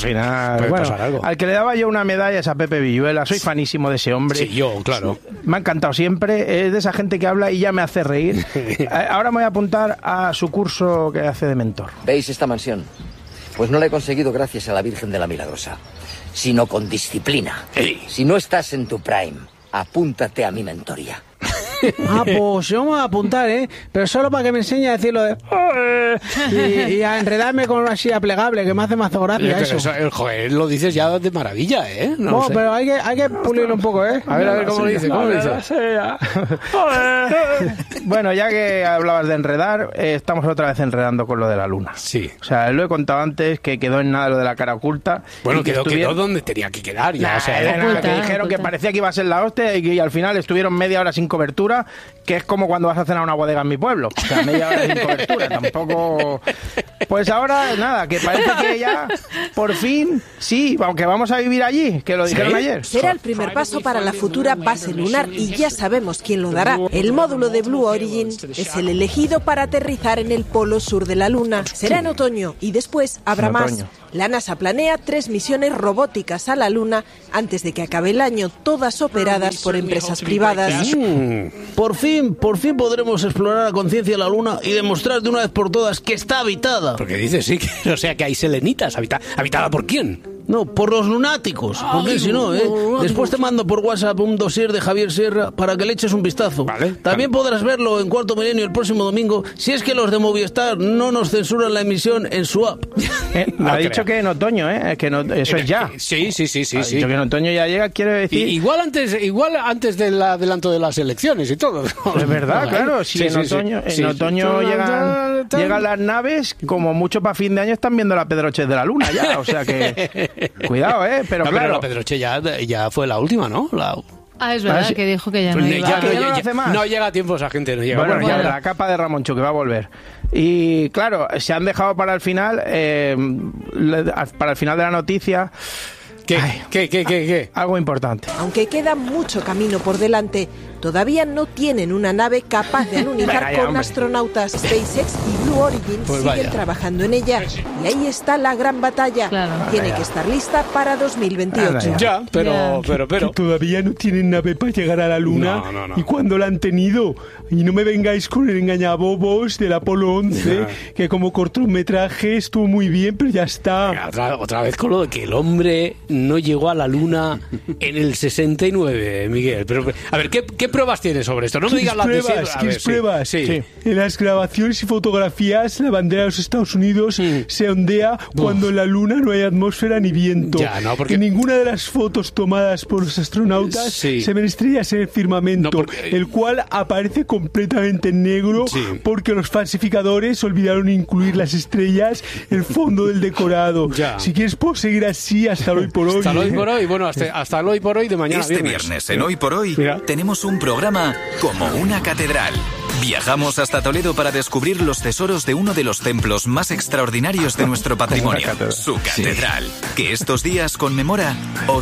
pasar algo. Al que le daba yo una medalla es a Pepe Villuela. Soy fanísimo de ese hombre. Sí, yo, claro. Me ha encantado siempre. Es de esa gente que habla y ya me hace reír. Ahora me voy a apuntar a su curso que hace de mentor. ¿Veis esta mansión? Pues no la he conseguido gracias a la Virgen de la Milagrosa, sino con disciplina. Si no estás en tu prime, apúntate a mi mentoría. Pues yo me voy a apuntar, pero solo para que me enseñe a decirlo de... y a enredarme con una silla plegable, que me hace más gracia eso. Joder, lo dices ya de maravilla, No, pero hay que pulirlo un poco, A ver cómo lo dice, Bueno, ya que hablabas de enredar, estamos otra vez enredando con lo de la luna. Sí. O sea, lo he contado antes, que quedó en nada lo de la cara oculta. Bueno, quedó donde tenía que quedar. Ya, que dijeron que parecía que iba a ser la hostia y al final estuvieron media hora sin cobertura, que es como cuando vas a cenar a una bodega en mi pueblo. O sea, media hora sin cobertura, tampoco... Pues ahora, nada, que parece que ya, por fin, sí, aunque vamos a vivir allí, que lo dijeron ayer. Será el primer paso para la futura base lunar y ya sabemos quién lo dará. El módulo de Blue Origin es el elegido para aterrizar en el polo sur de la Luna. Será en otoño y después habrá más. La NASA planea 3 misiones robóticas a la Luna antes de que acabe el año, todas operadas por empresas privadas. Por fin podremos explorar a conciencia la Luna y demostrar de una vez por todas que está habitada. Porque dices, sí, o sea, que hay selenitas. ¿Habitada por quién? No, por los lunáticos. Porque si no, después te mando por WhatsApp un dossier de Javier Sierra para que le eches un vistazo. También podrás verlo en Cuarto Milenio el próximo domingo, si es que los de Movistar no nos censuran la emisión en su app. Ha dicho que en otoño, que no, eso es ya. Sí. Ha dicho que en otoño ya llega, quiere decir... Igual antes del adelanto de las elecciones y todo. Es verdad, claro. Si en otoño llegan las naves, como mucho para fin de año están viendo la Pedroche de la Luna ya, o sea que... Cuidado, pero claro. Pero la Pedroche ya fue la última, ¿no? Es verdad que dijo que ya no iba. No llega a tiempo esa gente, no llega. Bueno, ya la capa de Ramoncho, que va a volver. Y claro, se han dejado para el final de la noticia... ¿Qué? Algo importante. Aunque queda mucho camino por delante, todavía no tienen una nave capaz de alunizar con astronautas. SpaceX y Blue Origin siguen trabajando en ella. Y ahí está la gran batalla. Tiene que estar lista para 2028. Pero... Todavía no tienen nave para llegar a la Luna. No. ¿Y cuándo la han tenido? Y no me vengáis con el engañabobos del Apolo 11, que como cortometraje estuvo muy bien, pero ya está. Otra vez con lo de que el hombre no llegó a la Luna en el 69, Miguel. Pero, a ver, ¿qué pruebas tienes sobre esto? No me digas las pruebas. Sí. En las grabaciones y fotografías, la bandera de los Estados Unidos se ondea cuando en la Luna no hay atmósfera ni viento. Porque en ninguna de las fotos tomadas por los astronautas se ven estrellas en el firmamento, el cual aparece completamente negro porque los falsificadores olvidaron incluir las estrellas en el fondo del decorado. Si quieres puedo seguir así hasta hoy por hoy. Hasta hoy por hoy, bueno, hasta el hoy por hoy de mañana. Este viernes en Hoy por Hoy tenemos un programa como una catedral. Viajamos hasta Toledo para descubrir los tesoros de uno de los templos más extraordinarios de nuestro patrimonio, su catedral, que estos días conmemora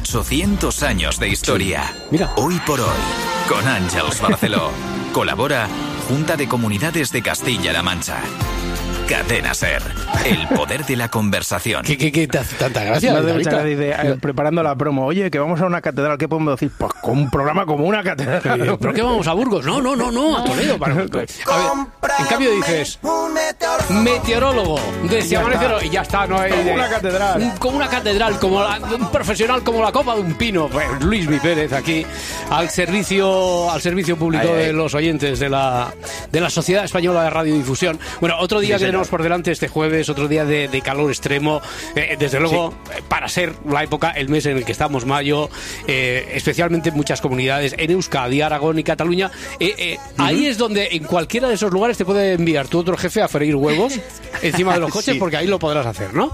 800 años de historia. Hoy por Hoy, con Àngels Barceló. Colabora Junta de Comunidades de Castilla-La Mancha. Cadena SER, el poder de la conversación. ¿Qué te hace tanta gracia? Preparando la promo. Oye, que vamos a una catedral, ¿qué podemos decir? Pues con un programa como una catedral. ¿Pero qué vamos a Burgos? No, a Toledo. A ver, en cambio dices, meteorólogo, decía Amanecero, y ya está, no hay... Como una catedral. Como una catedral, un profesional como la copa de un pino. Pues Luis Mi Pérez aquí, al servicio público de los oyentes de la Sociedad Española de Radiodifusión. Bueno, otro día que tenemos por delante este jueves, otro día de calor extremo, desde luego para ser la época, el mes en el que estamos, mayo, especialmente en muchas comunidades, en Euskadi, Aragón y Cataluña, ahí es donde en cualquiera de esos lugares te puede enviar tu otro jefe a freír huevos encima de los coches, porque ahí lo podrás hacer, ¿no?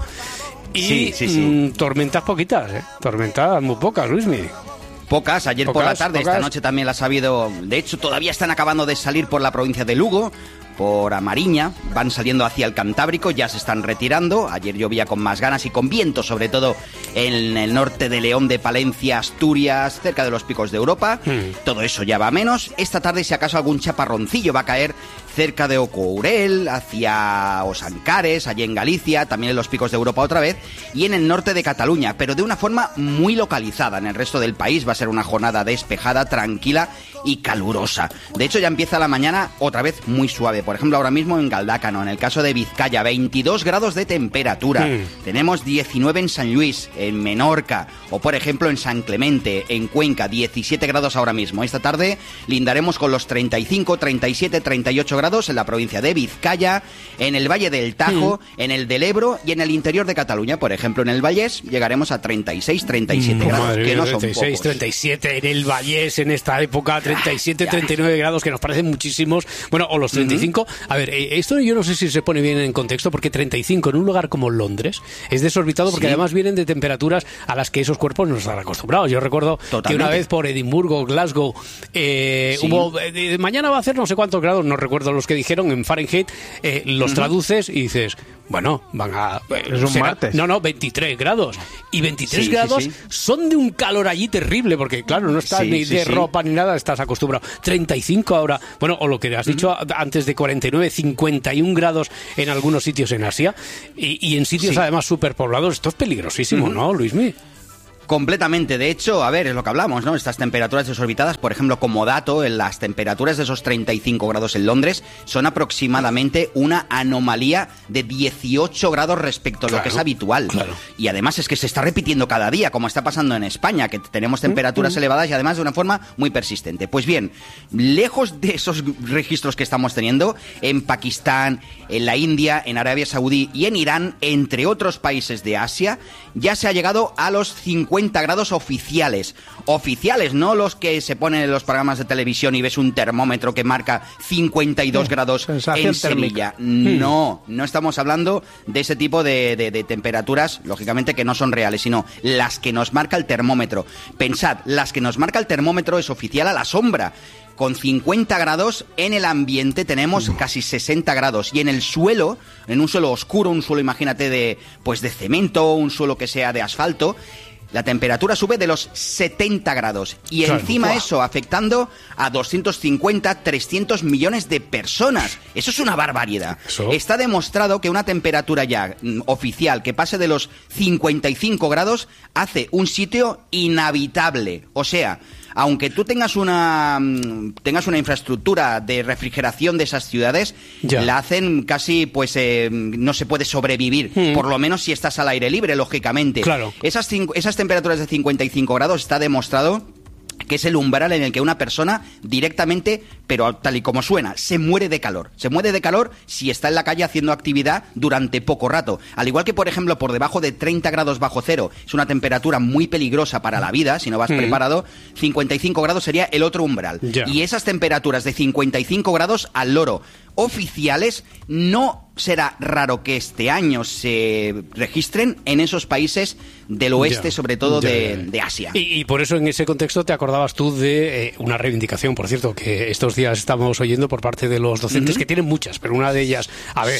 Y tormentas poquitas, tormentas muy pocas, Luismi. Pocas, ayer por la tarde, esta noche también las ha habido. De hecho, todavía están acabando de salir por la provincia de Lugo, por Amariña, van saliendo hacia el Cantábrico, ya se están retirando. Ayer llovía con más ganas y con viento, sobre todo en el norte de León, de Palencia, Asturias, cerca de los picos de Europa. Todo eso ya va a menos. Esta tarde, si acaso algún chaparroncillo va a caer cerca de Ocourel, hacia Osancares, allí en Galicia, también en los picos de Europa otra vez, y en el norte de Cataluña, pero de una forma muy localizada. En el resto del país va a ser una jornada despejada, tranquila y calurosa. De hecho, ya empieza la mañana otra vez muy suave. Por ejemplo, ahora mismo en Galdácano, en el caso de Vizcaya, 22 grados de temperatura. Tenemos 19 en San Luis, en Menorca, o por ejemplo en San Clemente, en Cuenca, 17 grados ahora mismo. Esta tarde lindaremos con los 35, 37, 38 grados en la provincia de Vizcaya, en el Valle del Tajo, en el del Ebro y en el interior de Cataluña. Por ejemplo, en el Vallés llegaremos a 36, 37 grados, que no son 36, pocos. 37 en el Vallés en esta época, 37, 39 grados, que nos parecen muchísimos. Bueno, o los 35. A ver, esto yo no sé si se pone bien en contexto, porque 35 en un lugar como Londres es desorbitado, porque además vienen de temperaturas a las que esos cuerpos no están acostumbrados. Yo recuerdo que una vez por Edimburgo, Glasgow, hubo mañana va a hacer no sé cuántos grados, no recuerdo los que dijeron en Fahrenheit, los traduces y dices, bueno, van a... es un martes. No, 23 grados. Y 23 grados son de un calor allí terrible, porque claro, no estás ni de ropa ni nada, estás acostumbrado. 35 ahora, bueno, o lo que has dicho antes de 49, 51 grados en algunos sitios en Asia, y en sitios además superpoblados. Esto es peligrosísimo, ¿no, Luismi? Completamente. De hecho, a ver, es lo que hablamos, ¿no? Estas temperaturas desorbitadas, por ejemplo, como dato, en las temperaturas de esos 35 grados en Londres son aproximadamente una anomalía de 18 grados respecto a lo que es habitual. Y además es que se está repitiendo cada día, como está pasando en España, que tenemos temperaturas elevadas y además de una forma muy persistente. Pues bien, lejos de esos registros que estamos teniendo, en Pakistán, en la India, en Arabia Saudí y en Irán, entre otros países de Asia, ya se ha llegado a los 50 grados oficiales. Oficiales, no los que se ponen en los programas de televisión y ves un termómetro que marca 52 grados en Sevilla. No estamos hablando de ese tipo de temperaturas, lógicamente, que no son reales, sino las que nos marca el termómetro. Pensad, las que nos marca el termómetro es oficial a la sombra. Con 50 grados en el ambiente tenemos casi 60 grados. Y en el suelo, en un suelo oscuro, un suelo, imagínate, de cemento, un suelo que sea de asfalto, la temperatura sube de los 70 grados. Y encima eso afectando a 250, 300 millones de personas. Eso es una barbaridad. Está demostrado que una temperatura ya oficial que pase de los 55 grados hace un sitio inhabitable. O sea, aunque tú tengas una infraestructura de refrigeración de esas ciudades, la hacen casi, no se puede sobrevivir, por lo menos si estás al aire libre, lógicamente. Esas temperaturas de 55 grados está demostrado que es el umbral en el que una persona directamente, pero tal y como suena, se muere de calor. Se muere de calor si está en la calle haciendo actividad durante poco rato. Al igual que, por ejemplo, por debajo de 30 grados bajo cero, es una temperatura muy peligrosa para la vida, si no vas preparado, 55 grados sería el otro umbral. Y esas temperaturas de 55 grados al loro oficiales, no será raro que este año se registren en esos países del oeste, sobre todo de Asia. Y por eso en ese contexto te acordabas tú de una reivindicación, por cierto, que estos días estamos oyendo por parte de los docentes, que tienen muchas, pero una de ellas,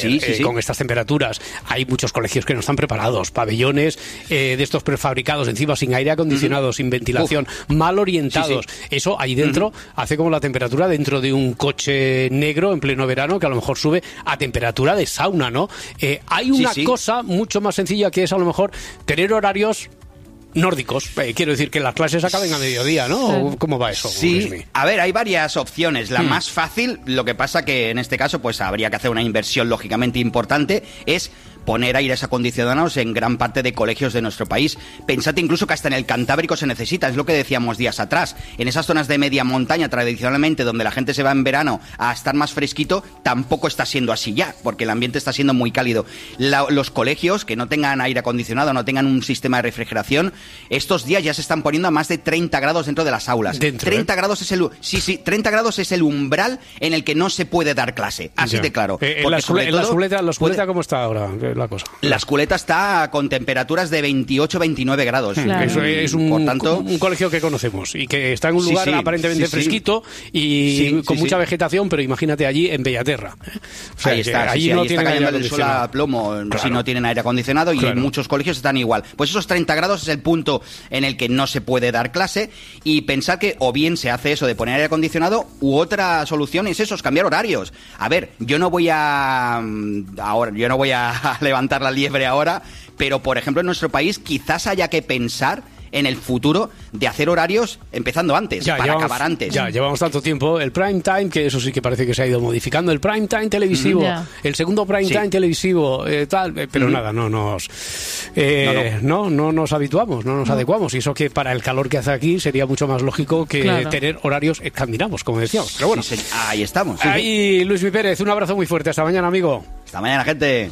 con estas temperaturas, hay muchos colegios que no están preparados, pabellones de estos prefabricados, encima sin aire acondicionado, sin ventilación, mal orientados. Eso ahí dentro hace como la temperatura dentro de un coche negro en pleno verano, que a lo mejor sube a temperatura de sauna, ¿no? Hay una cosa mucho más sencilla, que es a lo mejor tener horarios nórdicos. Quiero decir, que las clases acaben a mediodía, ¿no? ¿Cómo va eso? Sí, a ver, hay varias opciones. La más fácil, lo que pasa que en este caso pues habría que hacer una inversión lógicamente importante, es poner aires acondicionados en gran parte de colegios de nuestro país. Pensad incluso que hasta en el Cantábrico se necesita, es lo que decíamos días atrás. En esas zonas de media montaña, tradicionalmente, donde la gente se va en verano a estar más fresquito, tampoco está siendo así ya, porque el ambiente está siendo muy cálido. Los colegios que no tengan aire acondicionado, no tengan un sistema de refrigeración, estos días ya se están poniendo a más de 30 grados dentro de las aulas. 30 grados es 30 grados es el umbral en el que no se puede dar clase, así de claro. ¿La Zuleta cómo está ahora? la cosa. La Esculeta está con temperaturas de 28-29 grados. Claro. Eso es por tanto, un colegio que conocemos y que está en un lugar aparentemente fresquito y con mucha vegetación, pero imagínate allí en Bellaterra. O sea, ahí está, allí no tienen aire aire el sol a plomo, si no tienen aire acondicionado, y en muchos colegios están igual. Pues esos 30 grados es el punto en el que no se puede dar clase, y pensar que o bien se hace eso de poner aire acondicionado, u otra solución es eso, es cambiar horarios. A ver, yo no voy a levantar la liebre ahora, pero por ejemplo en nuestro país quizás haya que pensar en el futuro de hacer horarios empezando antes, acabar antes. Ya, llevamos tanto tiempo. El prime time, que eso sí que parece que se ha ido modificando. El prime time televisivo, el segundo prime time televisivo, pero nada, no nos habituamos, no nos adecuamos. Y eso que para el calor que hace aquí sería mucho más lógico que tener horarios escandinavos, como decíamos. Pero bueno, ahí estamos. Ahí, Luis Mi Pérez, un abrazo muy fuerte. Hasta mañana, amigo. Hasta mañana, gente.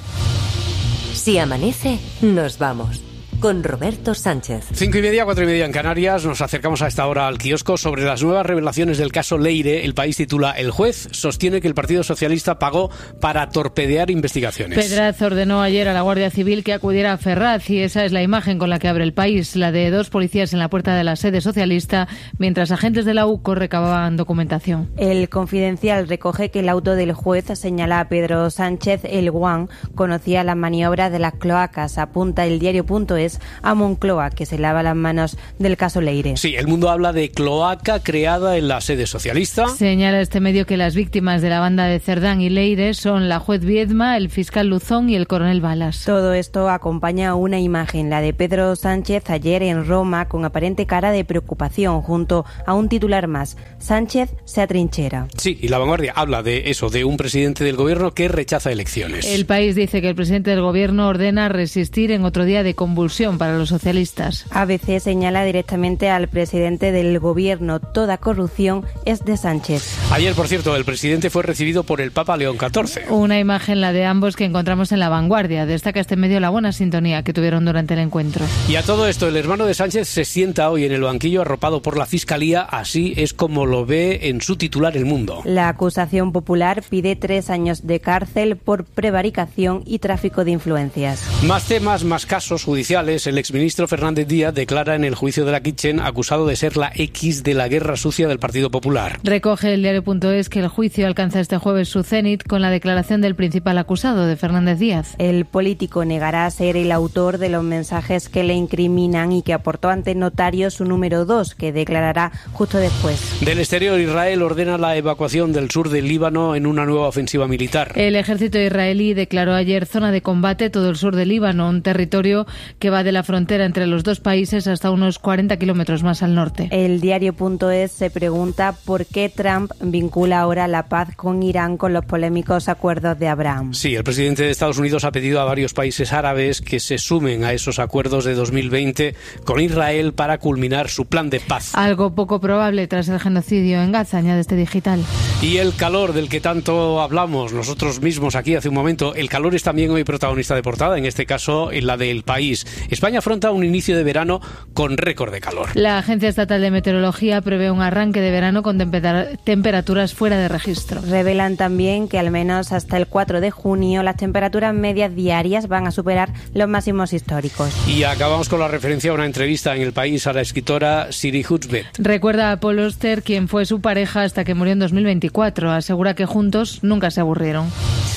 Si amanece, nos vamos. Con Roberto Sánchez. 5:30, 4:30 en Canarias. Nos acercamos a esta hora al kiosco. Sobre las nuevas revelaciones del caso Leire, El País titula: el juez sostiene que el Partido Socialista pagó para torpedear investigaciones. Pedraz ordenó ayer a la Guardia Civil que acudiera a Ferraz, y esa es la imagen con la que abre El País, la de 2 policías en la puerta de la sede socialista, mientras agentes de la UCO recababan documentación. El Confidencial recoge que el auto del juez señala a Pedro Sánchez el Guan conocía las maniobras de las cloacas. Apunta el diario.es a Moncloa, que se lava las manos del caso Leire. Sí, El Mundo habla de cloaca creada en la sede socialista. Señala este medio que las víctimas de la banda de Cerdán y Leire son la juez Viedma, el fiscal Luzón y el coronel Balas. Todo esto acompaña a una imagen, la de Pedro Sánchez ayer en Roma, con aparente cara de preocupación, junto a un titular más: Sánchez se atrinchera. Sí, y La Vanguardia habla de eso, de un presidente del gobierno que rechaza elecciones. El País dice que el presidente del gobierno ordena resistir en otro día de convulsión para los socialistas. ABC señala directamente al presidente del gobierno: toda corrupción es de Sánchez. Ayer, por cierto, el presidente fue recibido por el Papa León XIV. Una imagen, la de ambos, que encontramos en La Vanguardia. Destaca este medio la buena sintonía que tuvieron durante el encuentro. Y a todo esto, el hermano de Sánchez se sienta hoy en el banquillo arropado por la Fiscalía. Así es como lo ve en su titular El Mundo. La acusación popular pide 3 años de cárcel por prevaricación y tráfico de influencias. Más temas, más casos judiciales. El exministro Fernández Díaz declara en el juicio de la Kitchen acusado de ser la X de la guerra sucia del Partido Popular. Recoge el diario.es que el juicio alcanza este jueves su cenit con la declaración del principal acusado, de Fernández Díaz. El político negará ser el autor de los mensajes que le incriminan y que aportó ante notario su número 2, que declarará justo después. Del exterior, Israel ordena la evacuación del sur del Líbano en una nueva ofensiva militar. El ejército israelí declaró ayer zona de combate todo el sur del Líbano, un territorio que va de la frontera entre los dos países hasta unos 40 kilómetros más al norte. El diario.es se pregunta por qué Trump vincula ahora la paz con Irán con los polémicos acuerdos de Abraham. Sí, el presidente de Estados Unidos ha pedido a varios países árabes que se sumen a esos acuerdos de 2020 con Israel para culminar su plan de paz. Algo poco probable tras el genocidio en Gaza, añade este digital. Y el calor del que tanto hablamos nosotros mismos aquí hace un momento, el calor es también hoy protagonista de portada, en este caso en la del País. España afronta un inicio de verano con récord de calor. La Agencia Estatal de Meteorología prevé un arranque de verano con temperaturas fuera de registro. Revelan también que al menos hasta el 4 de junio las temperaturas medias diarias van a superar los máximos históricos. Y acabamos con la referencia a una entrevista en El País a la escritora Siri Hutbet. Recuerda a Paul Auster, quien fue su pareja hasta que murió en 2024. Asegura que juntos nunca se aburrieron.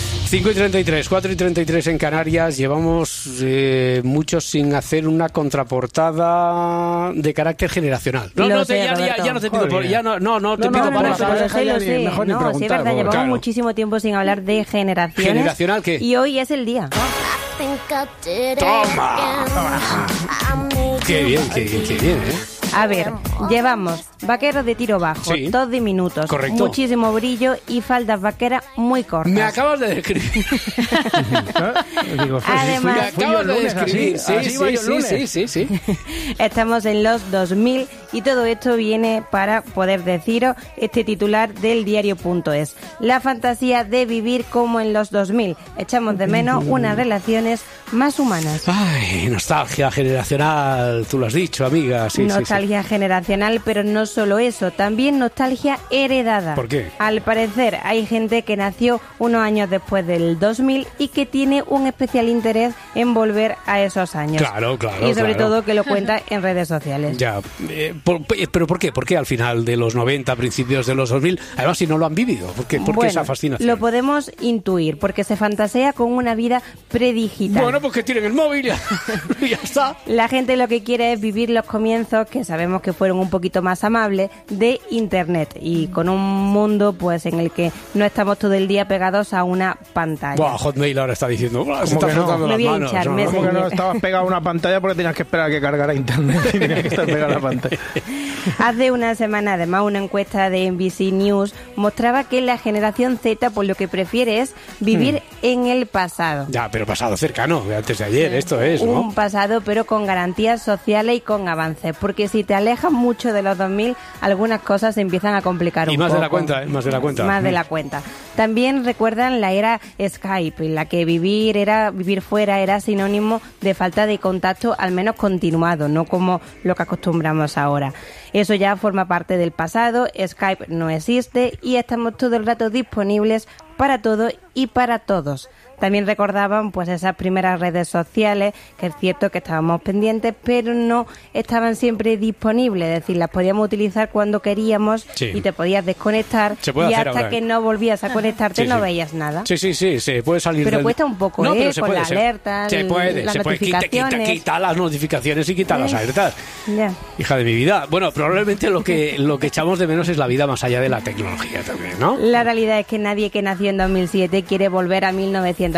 5:33, 4:33 en Canarias. Llevamos muchos sin hacer una contraportada de carácter generacional. Ya no te pido por eso. Mejor ni preguntar. Sí, es verdad, llevamos muchísimo tiempo sin hablar de generaciones. ¿Generacional qué? Y hoy es el día. ¡Toma! Qué bien, ¿eh? A ver, llevamos vaqueros de tiro bajo, sí, 2 diminutos, correcto, muchísimo brillo y faldas vaqueras muy cortas. Me acabas de describir. Además, me acabas de describir. Sí. Estamos en los 2000 y todo esto viene para poder deciros este titular del diario.es. La fantasía de vivir como en los 2000. Echamos de menos unas relaciones más humanas. Ay, nostalgia generacional, tú lo has dicho, amiga. Sí, nostalgia nostalgia generacional, pero no solo eso, también nostalgia heredada. ¿Por qué? Al parecer hay gente que nació unos años después del 2000 y que tiene un especial interés en volver a esos años. Claro. Y sobre todo que lo cuenta en redes sociales. Ya, ¿pero por qué? ¿Por qué al final de los 90, principios de los 2000? Además, si no lo han vivido, ¿por qué esa fascinación? Lo podemos intuir, porque se fantasea con una vida predigital. Bueno, pues que tienen el móvil y ya está. La gente lo que quiere es vivir los comienzos, que sabemos que fueron un poquito más amables, de Internet, y con un mundo pues en el que no estamos todo el día pegados a una pantalla. Buah, Hotmail ahora está diciendo, se está frotando las manos. ¿Cómo que no estabas pegado a una pantalla porque tenías que esperar a que cargara Internet y tenías que estar pegado a la pantalla? Hace una semana, además, una encuesta de NBC News mostraba que la generación Z pues lo que prefiere es vivir en el pasado. Ya, pero pasado cercano, antes de ayer, esto es, ¿no? Un pasado, pero con garantías sociales y con avances, porque si te alejas mucho de los 2000, algunas cosas se empiezan a complicar un poco. Y más de la cuenta, más de la cuenta. Más de la cuenta. También recuerdan la era Skype, en la que vivir fuera era sinónimo de falta de contacto, al menos continuado, no como lo que acostumbramos ahora. Eso ya forma parte del pasado, Skype no existe y estamos todo el rato disponibles para todo y para todos. También recordaban pues esas primeras redes sociales, que es cierto que estábamos pendientes, pero no estaban siempre disponibles, es decir, las podíamos utilizar cuando queríamos y te podías desconectar y hasta que no volvías a conectarte no veías nada. Sí, se puede salir. Pero cuesta un poco, con la alerta, las notificaciones. Quita las notificaciones y quita las alertas. Ya. Hija de mi vida. Bueno, probablemente lo que echamos de menos es la vida más allá de la tecnología también, ¿no? La realidad es que nadie que nació en 2007 quiere volver a 1995.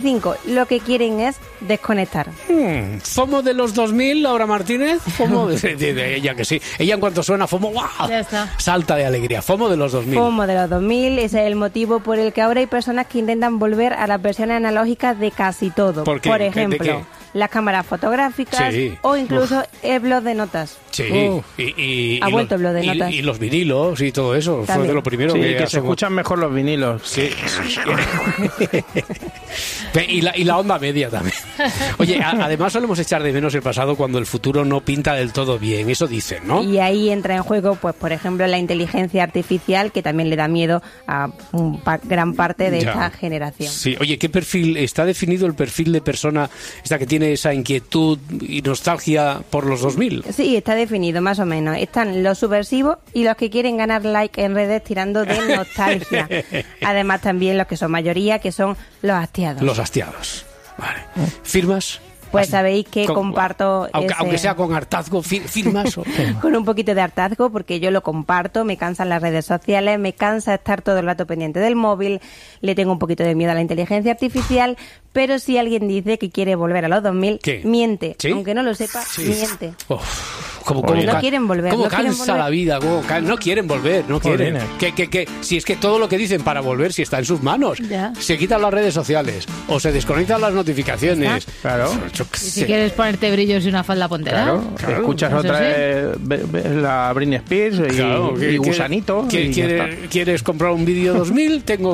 Lo que quieren es desconectar. ¿FOMO de los 2000, Laura Martínez? ¿FOMO de ella que sí? Ella en cuanto suena FOMO, ¡wow! Ya está. Salta de alegría. ¿FOMO de los 2000? FOMO de los 2000, ese es el motivo por el que ahora hay personas que intentan volver a las versiones analógicas de casi todo. ¿Por qué? Por ejemplo, las cámaras fotográficas o incluso el blog de notas. Sí, ha vuelto el blog de notas. Y los vinilos y todo eso. También. Fue de lo primero que se escuchan mejor los vinilos. Sí. y la onda media también. Oye, además solemos echar de menos el pasado cuando el futuro no pinta del todo bien. Eso dicen, ¿no? Y ahí entra en juego, pues por ejemplo, la inteligencia artificial, que también le da miedo a gran parte de esta generación. Sí. Oye, ¿qué perfil? ¿Está definido el perfil de persona esta que tiene esa inquietud y nostalgia por los 2000? Sí, está definido más o menos. Están los subversivos y los que quieren ganar like en redes tirando de nostalgia. Además también los que son mayoría, que son los hastiados. Los hastiados. Vale. ¿Firmas? Pues sabéis que comparto... Aunque sea con hartazgo, firmas. Con un poquito de hartazgo, porque yo lo comparto, me cansan las redes sociales, me cansa estar todo el rato pendiente del móvil, le tengo un poquito de miedo a la inteligencia artificial, pero si alguien dice que quiere volver a los 2000, miente. ¿Sí? Aunque no lo sepa, miente. ¿Cómo no quieren volver. ¿Cómo no cansa la vida? No quieren volver, no quieren. Si es que todo lo que dicen para volver, si está en sus manos. Ya. Se quitan las redes sociales o se desconectan las notificaciones. Claro. Y si quieres ponerte brillos y una falda pontera. Claro. Escuchas otra la Britney Spears y Gusanito. ¿Quieres comprar un vídeo 2000? Tengo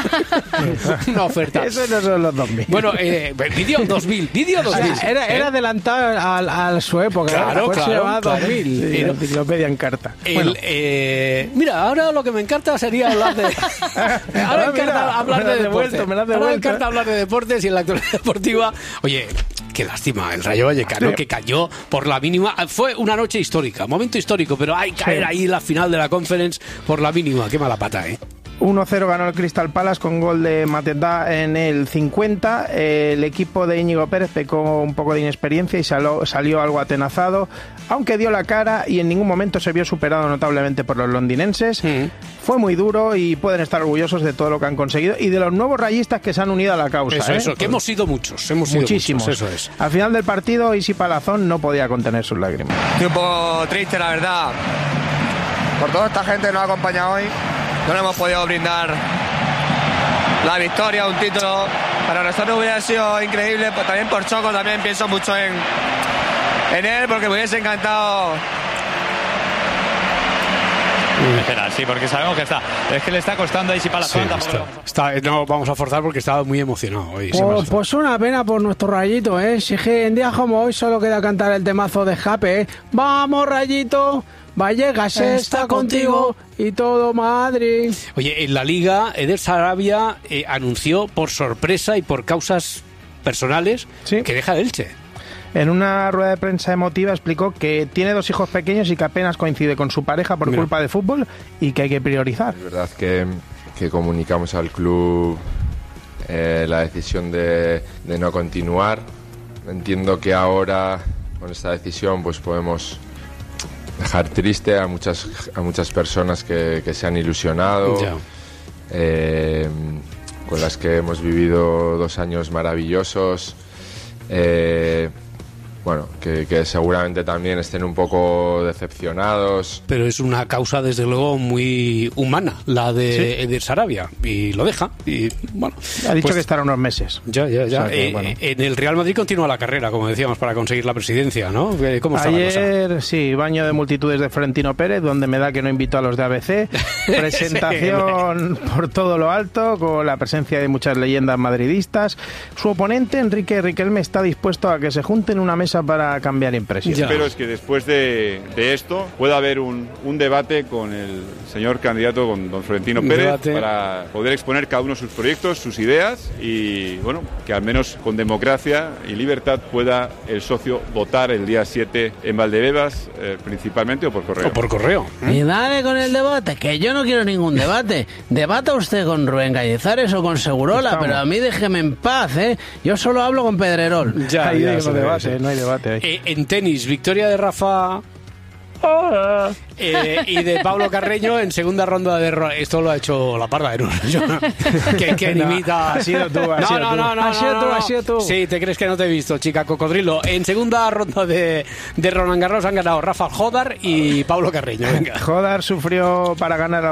una oferta. Eso no son los 2000. Bueno, vídeo 2000. Era adelantado a su época. Claro. 2000. La enciclopedia en carta. Mira, ahora lo que me encanta sería hablar de... Ahora me encanta hablar de deportes. Ahora me encanta hablar de deportes y en la actualidad deportiva... Oye, qué lástima, el Rayo Vallecano que cayó por la mínima. Fue una noche histórica, momento histórico, pero hay caer ahí la final de la Conference por la mínima. Qué mala pata, 1-0 ganó el Crystal Palace con gol de Mateta en el 50. El equipo de Íñigo Pérez pecó un poco de inexperiencia y salió algo atenazado, aunque dio la cara y en ningún momento se vio superado notablemente por los londinenses. Fue muy duro y pueden estar orgullosos de todo lo que han conseguido y de los nuevos rayistas que se han unido a la causa. Eso, que hemos sido muchos. Muchísimos. Eso es. Al final del partido, Isi Palazón no podía contener sus lágrimas. Estoy un poco triste, la verdad, por toda esta gente que nos ha acompañado hoy. No le hemos podido brindar la victoria, un título. Para nosotros hubiera sido increíble, pues también por Choco, también pienso mucho en él, porque me hubiese encantado Espera, sí, porque sabemos que es que le está costando ahí si para la zona no vamos a forzar porque estaba muy emocionado hoy. Pues una pena por nuestro Rayito, Si que en días como hoy solo queda cantar el temazo de Escape, Vamos, Rayito, Vallecas está contigo y todo Madrid. Oye, en la Liga, Eder Sarabia anunció por sorpresa y por causas personales que deja el Elche. En una rueda de prensa emotiva explicó que tiene 2 hijos pequeños y que apenas coincide con su pareja por culpa de fútbol y que hay que priorizar. Es verdad que comunicamos al club la decisión de no continuar. Entiendo que ahora con esta decisión pues podemos dejar triste a muchas personas que se han ilusionado, con las que hemos vivido 2 años maravillosos. Bueno, que seguramente también estén un poco decepcionados. Pero es una causa, desde luego, muy humana, la de Eder Sarabia, y lo deja. Y bueno, ha dicho que estará unos meses. Ya. O sea que, en el Real Madrid continúa la carrera, como decíamos, para conseguir la presidencia, ¿no? ¿Cómo está la cosa? Ayer, sí, baño de multitudes de Florentino Pérez, donde me da que no invitó a los de ABC. Presentación por todo lo alto, con la presencia de muchas leyendas madridistas. Su oponente, Enrique Riquelme, está dispuesto a que se junten en una mesa para cambiar impresiones. Espero es que después de esto pueda haber un debate con el señor candidato, con don Florentino Pérez, para poder exponer cada uno sus proyectos, sus ideas y, bueno, que al menos con democracia y libertad pueda el socio votar el día 7 en Valdebebas, principalmente, o por correo. O por correo. Y dale con el debate, que yo no quiero ningún debate. Debata usted con Rubén Cañizares o con Segurola, pero a mí déjeme en paz, Yo solo hablo con Pedrerol. No hay debate. En tenis, victoria de Rafa y de Pablo Carreño en segunda ronda de... Esto lo ha hecho la parda, que imita... Ha sido tú, ha sido tú. Sí, te crees que no te he visto, chica cocodrilo. En segunda ronda de Roland Garros han ganado Rafa Jodar y Pablo Carreño. Venga. Jodar sufrió para ganar